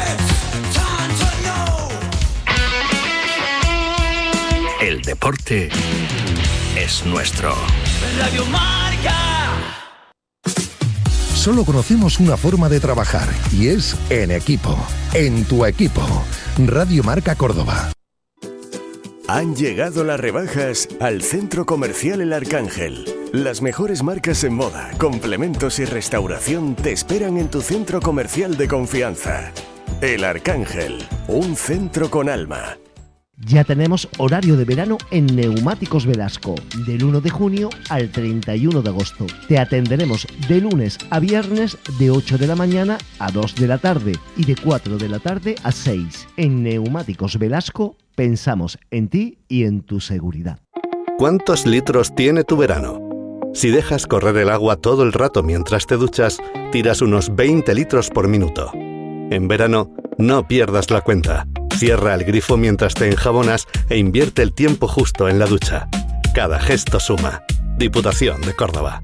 El deporte es nuestro.
Radio Marca.
Solo conocemos una forma de trabajar y es en equipo. En tu equipo. Radio Marca Córdoba.
Han llegado las rebajas al Centro Comercial El Arcángel. Las mejores marcas en moda, complementos y restauración te esperan en tu centro comercial de confianza. El Arcángel, un centro con alma.
Ya tenemos horario de verano en Neumáticos Velasco, del uno de junio al treinta y uno de agosto. Te atenderemos de lunes a viernes de ocho de la mañana a dos de la tarde y de cuatro de la tarde a seis. En Neumáticos Velasco pensamos en ti y en tu seguridad.
¿Cuántos litros tiene tu verano? Si dejas correr el agua todo el rato mientras te duchas, tiras unos veinte litros por minuto. En verano, no pierdas la cuenta. Cierra el grifo mientras te enjabonas e invierte el tiempo justo en la ducha. Cada gesto suma. Diputación de Córdoba.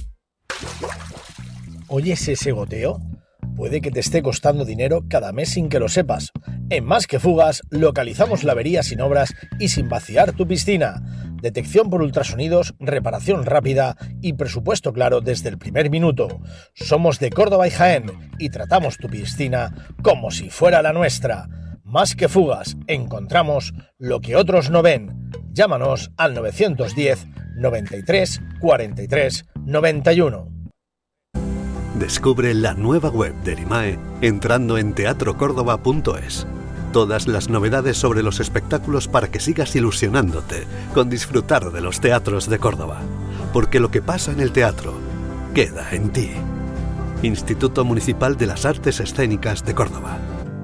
¿Oyes ese goteo? Puede que te esté costando dinero cada mes sin que lo sepas. En Más que Fugas localizamos la avería sin obras y sin vaciar tu piscina. Detección por ultrasonidos, reparación rápida y presupuesto claro desde el primer minuto. Somos de Córdoba y Jaén y tratamos tu piscina como si fuera la nuestra. Más que Fugas, encontramos lo que otros no ven. Llámanos al nueve uno cero, noventa y tres, cuarenta y tres, noventa y uno.
Descubre la nueva web de Erimae entrando en teatro córdoba punto es. Todas las novedades sobre los espectáculos para que sigas ilusionándote con disfrutar de los teatros de Córdoba. Porque lo que pasa en el teatro queda en ti. Instituto Municipal de las Artes Escénicas de Córdoba.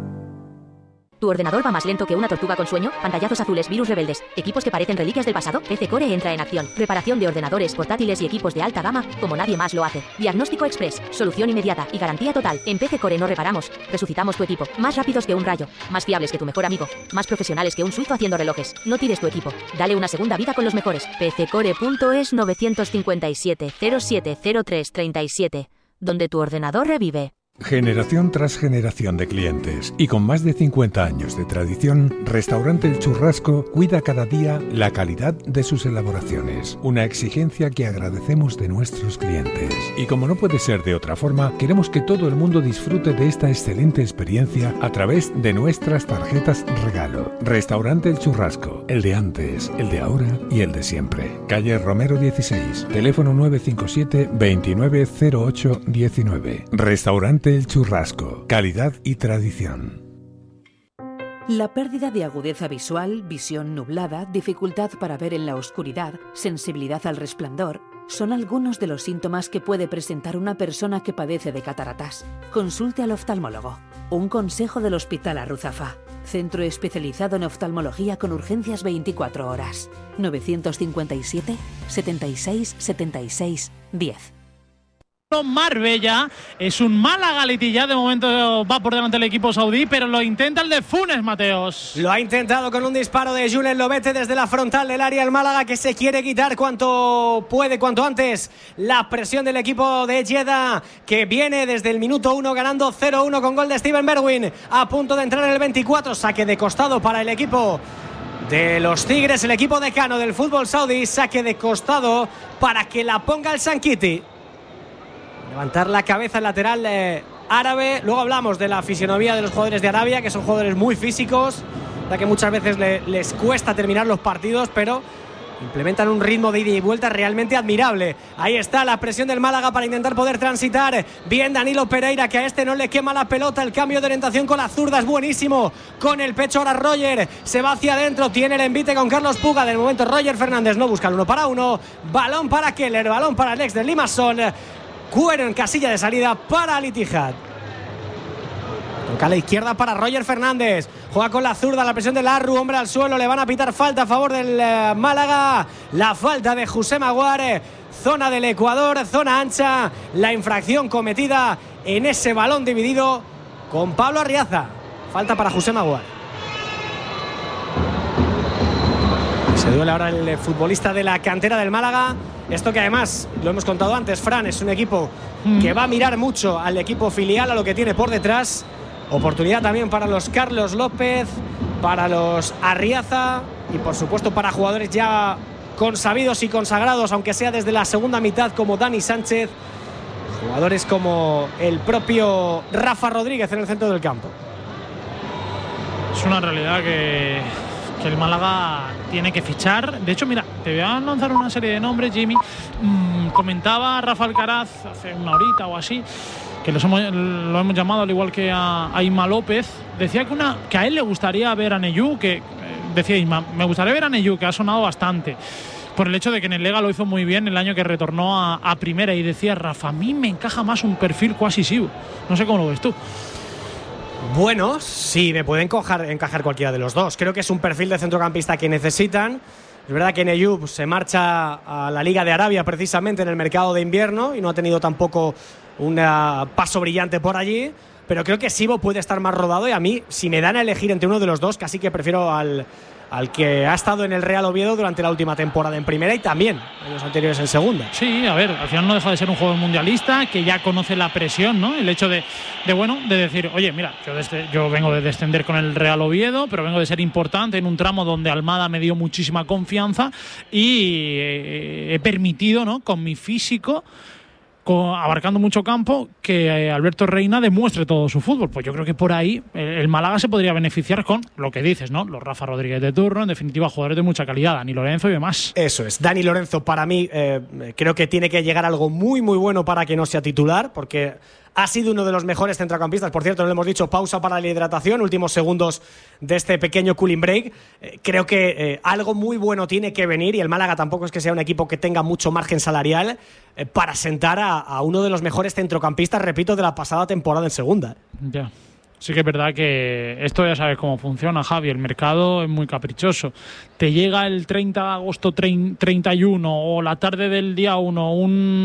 ¿Tu ordenador va más lento que una tortuga con sueño? Pantallazos azules, virus rebeldes, equipos que parecen reliquias del pasado. P C Core entra en acción. Reparación de ordenadores, portátiles y equipos de alta gama, como nadie más lo hace. Diagnóstico express, solución inmediata y garantía total. En P C Core no reparamos, resucitamos tu equipo. Más rápidos que un rayo, más fiables que tu mejor amigo, más profesionales que un suizo haciendo relojes. No tires tu equipo, dale una segunda vida con los mejores. p c core punto es nueve cinco siete cero siete cero tres tres siete, donde tu ordenador revive.
Generación tras generación de clientes y con más de cincuenta años de tradición, Restaurante El Churrasco cuida cada día la calidad de sus elaboraciones, una exigencia que agradecemos de nuestros clientes. Y como no puede ser de otra forma, queremos que todo el mundo disfrute de esta excelente experiencia a través de nuestras tarjetas regalo. Restaurante El Churrasco, el de antes, el de ahora y el de siempre. Calle Romero dieciséis, teléfono nueve cinco siete, veintinueve cero ocho diecinueve. Restaurante El Churrasco, calidad y tradición.
La pérdida de agudeza visual, visión nublada, dificultad para ver en la oscuridad, sensibilidad al resplandor, son algunos de los síntomas que puede presentar una persona que padece de cataratas. Consulte al oftalmólogo. Un consejo del Hospital Arruzafa, centro especializado en oftalmología con urgencias veinticuatro horas. nueve cinco siete, setenta y seis, setenta y seis, diez.
Marbella es un Málaga Litilla, de momento va por delante el equipo saudí, pero lo intenta el de Funes, Mateos.
Lo ha intentado con un disparo de Julen Lobete desde la frontal del área, el Málaga, que se quiere quitar cuanto puede, cuanto antes, la presión del equipo de Jeddah, que viene desde el minuto uno ganando cero uno con gol de Steven Bergwijn, a punto de entrar en el veinticuatro, saque de costado para el equipo de los Tigres, el equipo decano del fútbol saudí, saque de costado para que la ponga el Sankiti. Levantar la cabeza el lateral eh, árabe. Luego hablamos de la fisionomía de los jugadores de Arabia, que son jugadores muy físicos, ya que muchas veces le, les cuesta terminar los partidos, pero implementan un ritmo de ida y vuelta realmente admirable. Ahí está la presión del Málaga para intentar poder transitar. Bien Danilo Pereira, que a este no le quema la pelota. El cambio de orientación con la zurda es buenísimo. Con el pecho ahora Roger se va hacia adentro. Tiene el envite con Carlos Puga. De momento Roger Fernández no busca el uno para uno. Balón para Keller, balón para el ex de Limassol. Cuero en casilla de salida para Al Ittihad. Toca a la izquierda para Roger Fernández. Juega con la zurda, la presión de Larru, hombre al suelo. Le van a pitar falta a favor del eh, Málaga. La falta de José Maguare. Zona del Ecuador, zona ancha. La infracción cometida en ese balón dividido con Pablo Arriaza. Falta para José Maguare. Se duele ahora el futbolista de la cantera del Málaga. Esto que además, lo hemos contado antes, Fran, es un equipo mm. que va a mirar mucho al equipo filial, a lo que tiene por detrás. Oportunidad también para los Carlos López, para los Arriaza y por supuesto para jugadores ya consabidos y consagrados, aunque sea desde la segunda mitad, como Dani Sánchez. Jugadores como el propio Rafa Rodríguez en el centro del campo.
Es una realidad que... que el Málaga tiene que fichar. De hecho, mira, te voy a lanzar una serie de nombres, Jimmy. Mm, comentaba Rafa Alcaraz hace una horita o así, que los hemos, lo hemos llamado al igual que a, a Isma López. Decía que, una, que a él le gustaría ver a Neyú, que eh, decía Isma, me gustaría ver a Neyú, que ha sonado bastante, por el hecho de que en el Lega lo hizo muy bien el año que retornó a, a primera. Y decía Rafa, a mí me encaja más un perfil cuasi Siu. No sé cómo lo ves tú.
Bueno, sí, me puede encajar, encajar cualquiera de los dos. Creo que es un perfil de centrocampista que necesitan. Es verdad que Neyub se marcha a la Liga de Arabia precisamente en el mercado de invierno y no ha tenido tampoco un paso brillante por allí, pero creo que Sibo puede estar más rodado y a mí, si me dan a elegir entre uno de los dos, casi que prefiero al, al que ha estado en el Real Oviedo durante la última temporada en primera y también en los anteriores en segunda.
Sí, a ver, al final no deja de ser un jugador mundialista que ya conoce la presión, ¿no? El hecho de, de bueno, de decir, oye, mira, yo, desde, yo vengo de descender con el Real Oviedo, pero vengo de ser importante en un tramo donde Almada me dio muchísima confianza y he, he permitido, ¿no?, con mi físico, Con, abarcando mucho campo, que eh, Alberto Reina demuestre todo su fútbol. Pues yo creo que por ahí el, el Málaga se podría beneficiar con lo que dices, ¿no? Los Rafa Rodríguez de turno, en definitiva jugadores de mucha calidad, Dani Lorenzo y demás.
Eso es, Dani Lorenzo para mí eh, creo que tiene que llegar algo muy muy bueno para que no sea titular, porque Ha sido uno de los mejores centrocampistas. Por cierto, no le hemos dicho, pausa para la hidratación, últimos segundos de este pequeño cooling break. Eh, creo que eh, algo muy bueno tiene que venir, y el Málaga tampoco es que sea un equipo que tenga mucho margen salarial eh, para sentar a, a uno de los mejores centrocampistas, repito, de la pasada temporada en segunda.
Ya. Sí que es verdad que esto ya sabes cómo funciona, Javi. El mercado es muy caprichoso. Te llega el treinta de agosto treinta y uno o la tarde del día uno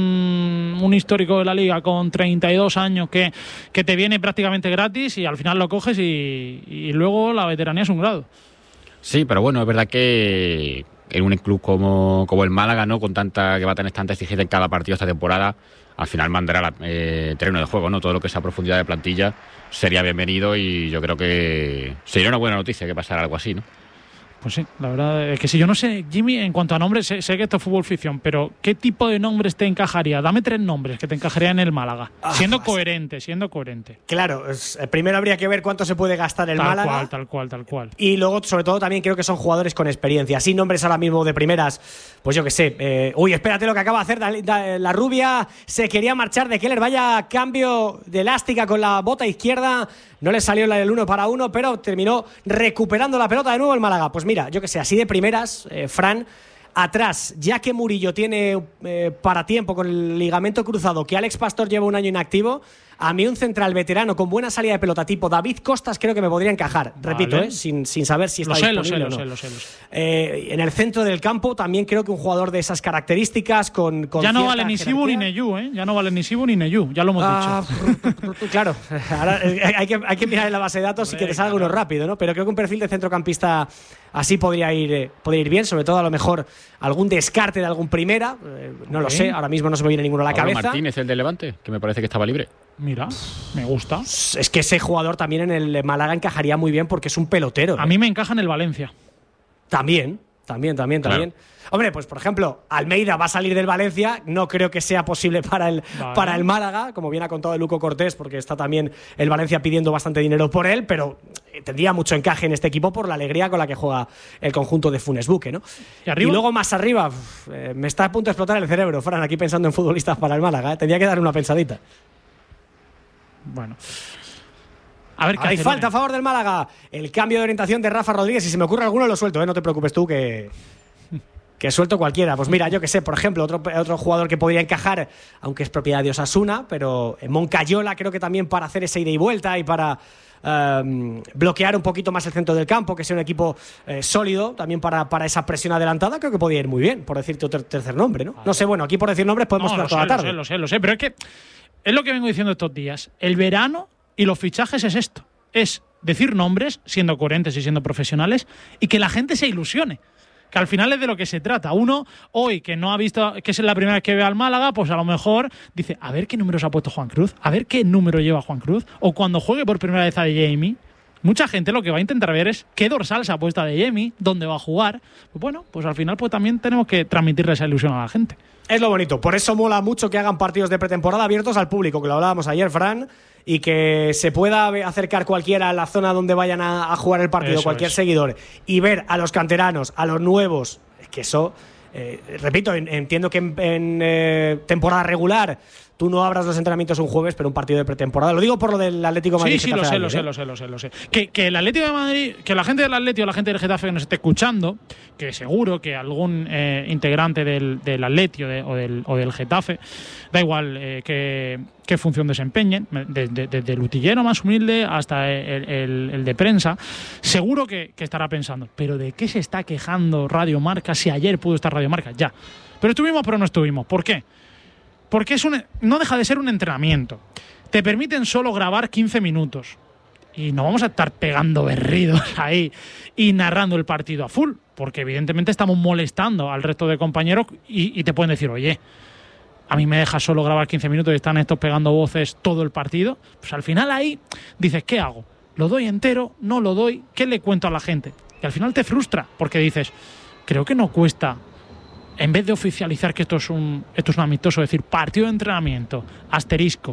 un, un histórico de la Liga con treinta y dos años que, que te viene prácticamente gratis y al final lo coges y, y luego la veteranía es un grado.
Sí, pero bueno, es verdad que en un club como, como el Málaga, ¿no?, con tanta que va a tener tanta exigencia en cada partido esta temporada, al final mandará la, eh, terreno de juego, ¿no? Todo lo que sea profundidad de plantilla sería bienvenido y yo creo que sería una buena noticia que pasara algo así, ¿no?
Pues sí, la verdad es que si yo no sé, Jimmy, en cuanto a nombres, sé, sé que esto es fútbol ficción, pero ¿qué tipo de nombres te encajaría? Dame tres nombres que te encajarían en el Málaga, ah, siendo pues, coherente, siendo coherente.
Claro, es, primero habría que ver cuánto se puede gastar el
tal
Málaga.
Tal cual, tal cual, tal cual.
Y luego, sobre todo, también creo que son jugadores con experiencia. Sin nombres ahora mismo de primeras, pues yo qué sé. Eh, uy, espérate lo que acaba de hacer da, da, la rubia. Se quería marchar de Keller, vaya cambio de elástica con la bota izquierda. No le salió la del uno para uno, pero terminó recuperando la pelota de nuevo el Málaga. Pues mira, yo que sé, así de primeras, eh, Fran, atrás, ya que Murillo tiene eh, para tiempo con el ligamento cruzado, que Alex Pastor lleva un año inactivo, a mí un central veterano con buena salida de pelota tipo David Costas creo que me podría encajar. Vale. Repito, ¿eh? sin, sin saber si está
lo sé,
disponible
lo sé,
o no.
Lo sé, lo sé, lo sé.
Eh, en el centro del campo también creo que un jugador de esas características con, con
ya no vale ni
jerarquía.
Sibu ni Neyu, ¿eh? Ya no vale ni Sibu ni Neyu, ya lo hemos
ah,
dicho.
Claro, ahora hay que, hay que mirar en la base de datos y que te salga uno rápido, ¿no? Pero creo que un perfil de centrocampista así podría ir, eh, podría ir bien, sobre todo a lo mejor algún descarte de algún primera, eh, no lo sé, ahora mismo no se me viene ninguno a la
Pablo
cabeza.
Martínez, el de Levante, que me parece que estaba libre.
Mira, me gusta.
Es que ese jugador también en el Málaga encajaría muy bien porque es un pelotero.
A ¿eh? mí me encaja en el Valencia.
También, también, también, claro. también. Hombre, pues por ejemplo, Almeida va a salir del Valencia, no creo que sea posible para el, vale. para el Málaga, como bien ha contado el Luco Cortés, porque está también el Valencia pidiendo bastante dinero por él, pero tendría mucho encaje en este equipo por la alegría con la que juega el conjunto de Funes Buque, ¿no?
¿Y, arriba?
Y luego más arriba, uf, eh, me está a punto de explotar el cerebro, Fran, aquí pensando en futbolistas para el Málaga, ¿eh? Tendría que dar una pensadita.
Bueno. A ver,
hay falta a favor del Málaga. El cambio de orientación de Rafa Rodríguez. Si se me ocurre alguno, lo suelto, ¿eh? No te preocupes tú, que, que suelto cualquiera. Pues mira, yo que sé, por ejemplo, otro, otro jugador que podría encajar, aunque es propiedad de Osasuna, pero Moncayola creo que también para hacer esa ida y vuelta y para um, bloquear un poquito más el centro del campo, que sea un equipo eh, sólido, también para, para esa presión adelantada, creo que podría ir muy bien, por decirte otro tercer nombre, ¿no? No sé, bueno, aquí por decir nombres podemos
no,
estar toda
sé,
la tarde.
Lo sé, lo sé, lo sé, pero es que es lo que vengo diciendo estos días. El verano y los fichajes es esto. Es decir nombres, siendo coherentes y siendo profesionales, y que la gente se ilusione. Que al final es de lo que se trata. Uno, hoy, que no ha visto, que es la primera vez que ve al Málaga, pues a lo mejor dice, a ver qué números ha puesto Juan Cruz, a ver qué número lleva Juan Cruz, o cuando juegue por primera vez a De Jamie, mucha gente lo que va a intentar ver es qué dorsal se ha puesto a De Jamie, dónde va a jugar. Pues bueno, pues al final pues también tenemos que transmitirle esa ilusión a la gente.
Es lo bonito. Por eso mola mucho que hagan partidos de pretemporada abiertos al público, que lo hablábamos ayer, Fran, y que se pueda acercar cualquiera a la zona donde vayan a, a jugar el partido, eso cualquier es. seguidor, y ver a los canteranos, a los nuevos, que eso, eh, repito, en, entiendo que en, en eh, temporada regular tú no abras los entrenamientos un jueves, pero un partido de pretemporada. Lo digo por lo del Atlético de Madrid.
Sí, sí, lo sé, lo sé, lo sé, lo sé, lo sé. Que, que el Atlético de Madrid, que la gente del Atlético o la gente del Getafe que nos esté escuchando, que seguro que algún eh, integrante del, del Atlético de, o, del, o del Getafe, da igual eh, que, qué función desempeñen, desde de, de, de el utillero más humilde hasta el, el, el de prensa, seguro que, que estará pensando, ¿pero de qué se está quejando Radio Marca si ayer pudo estar Radio Marca? Ya. Pero estuvimos, pero no estuvimos. ¿Por qué? Porque es un, no deja de ser un entrenamiento. Te permiten solo grabar quince minutos. Y no vamos a estar pegando berridos ahí y narrando el partido a full. Porque evidentemente estamos molestando al resto de compañeros y, y te pueden decir, oye, a mí me dejas solo grabar quince minutos y están estos pegando voces todo el partido. Pues al final ahí dices, ¿qué hago? ¿Lo doy entero? ¿No lo doy? ¿Qué le cuento a la gente? Y al final te frustra porque dices, creo que no cuesta... En vez de oficializar que esto es un esto es un amistoso, es decir, partido de entrenamiento, asterisco,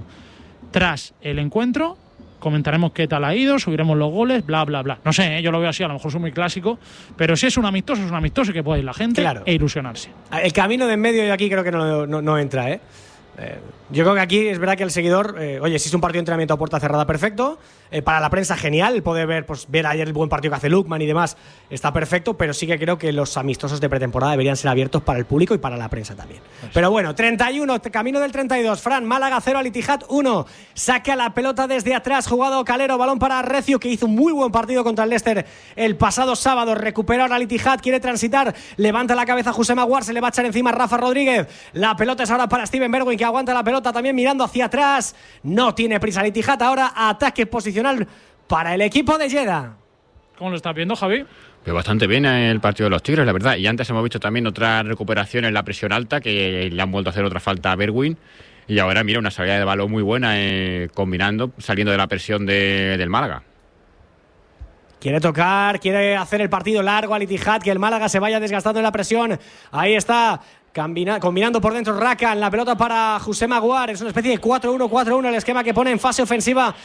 tras el encuentro, comentaremos qué tal ha ido, subiremos los goles, bla, bla, bla. No sé, ¿eh? Yo lo veo así, a lo mejor soy muy clásico, pero si es un amistoso, es un amistoso que puede ir la gente
claro.
e ilusionarse.
El camino de en medio de aquí creo que no, no, no entra, ¿eh? Eh, yo creo que aquí es verdad que el seguidor, eh, oye, si es un partido de entrenamiento a puerta cerrada, perfecto. Eh, para la prensa, genial. Poder ver, pues, ver ayer el buen partido que hace Lukman y demás, está perfecto. Pero sí que creo que los amistosos de pretemporada deberían ser abiertos para el público y para la prensa también. Pues. Pero bueno, treinta y uno, camino del treinta y dos. Fran, Málaga cero, Al Ittihad uno. Saca la pelota desde atrás, jugado Calero, balón para Recio, que hizo un muy buen partido contra el Leicester el pasado sábado. Recupera ahora Al Ittihad, quiere transitar, levanta la cabeza José Maguar, se le va a echar encima Rafa Rodríguez. La pelota es ahora para Steven Bergwijn, que aguanta la pelota también mirando hacia atrás. No tiene prisa Al Ittihad, ahora ataque posicional para el equipo de Jeddah.
¿Cómo lo estás viendo, Javi?
Pues bastante bien el partido de los Tigres, la verdad. Y antes hemos visto también otra recuperación en la presión alta, que le han vuelto a hacer otra falta a Bergwijn. Y ahora, mira, una salida de balón muy buena, eh, combinando, saliendo de la presión de, del Málaga.
Quiere tocar, quiere hacer el partido largo Al Ittihad, que el Málaga se vaya desgastando en la presión. Ahí está, combina, combinando por dentro Rakan, la pelota para José Maguar. Es una especie de cuatro uno cuatro uno el esquema que pone en fase ofensiva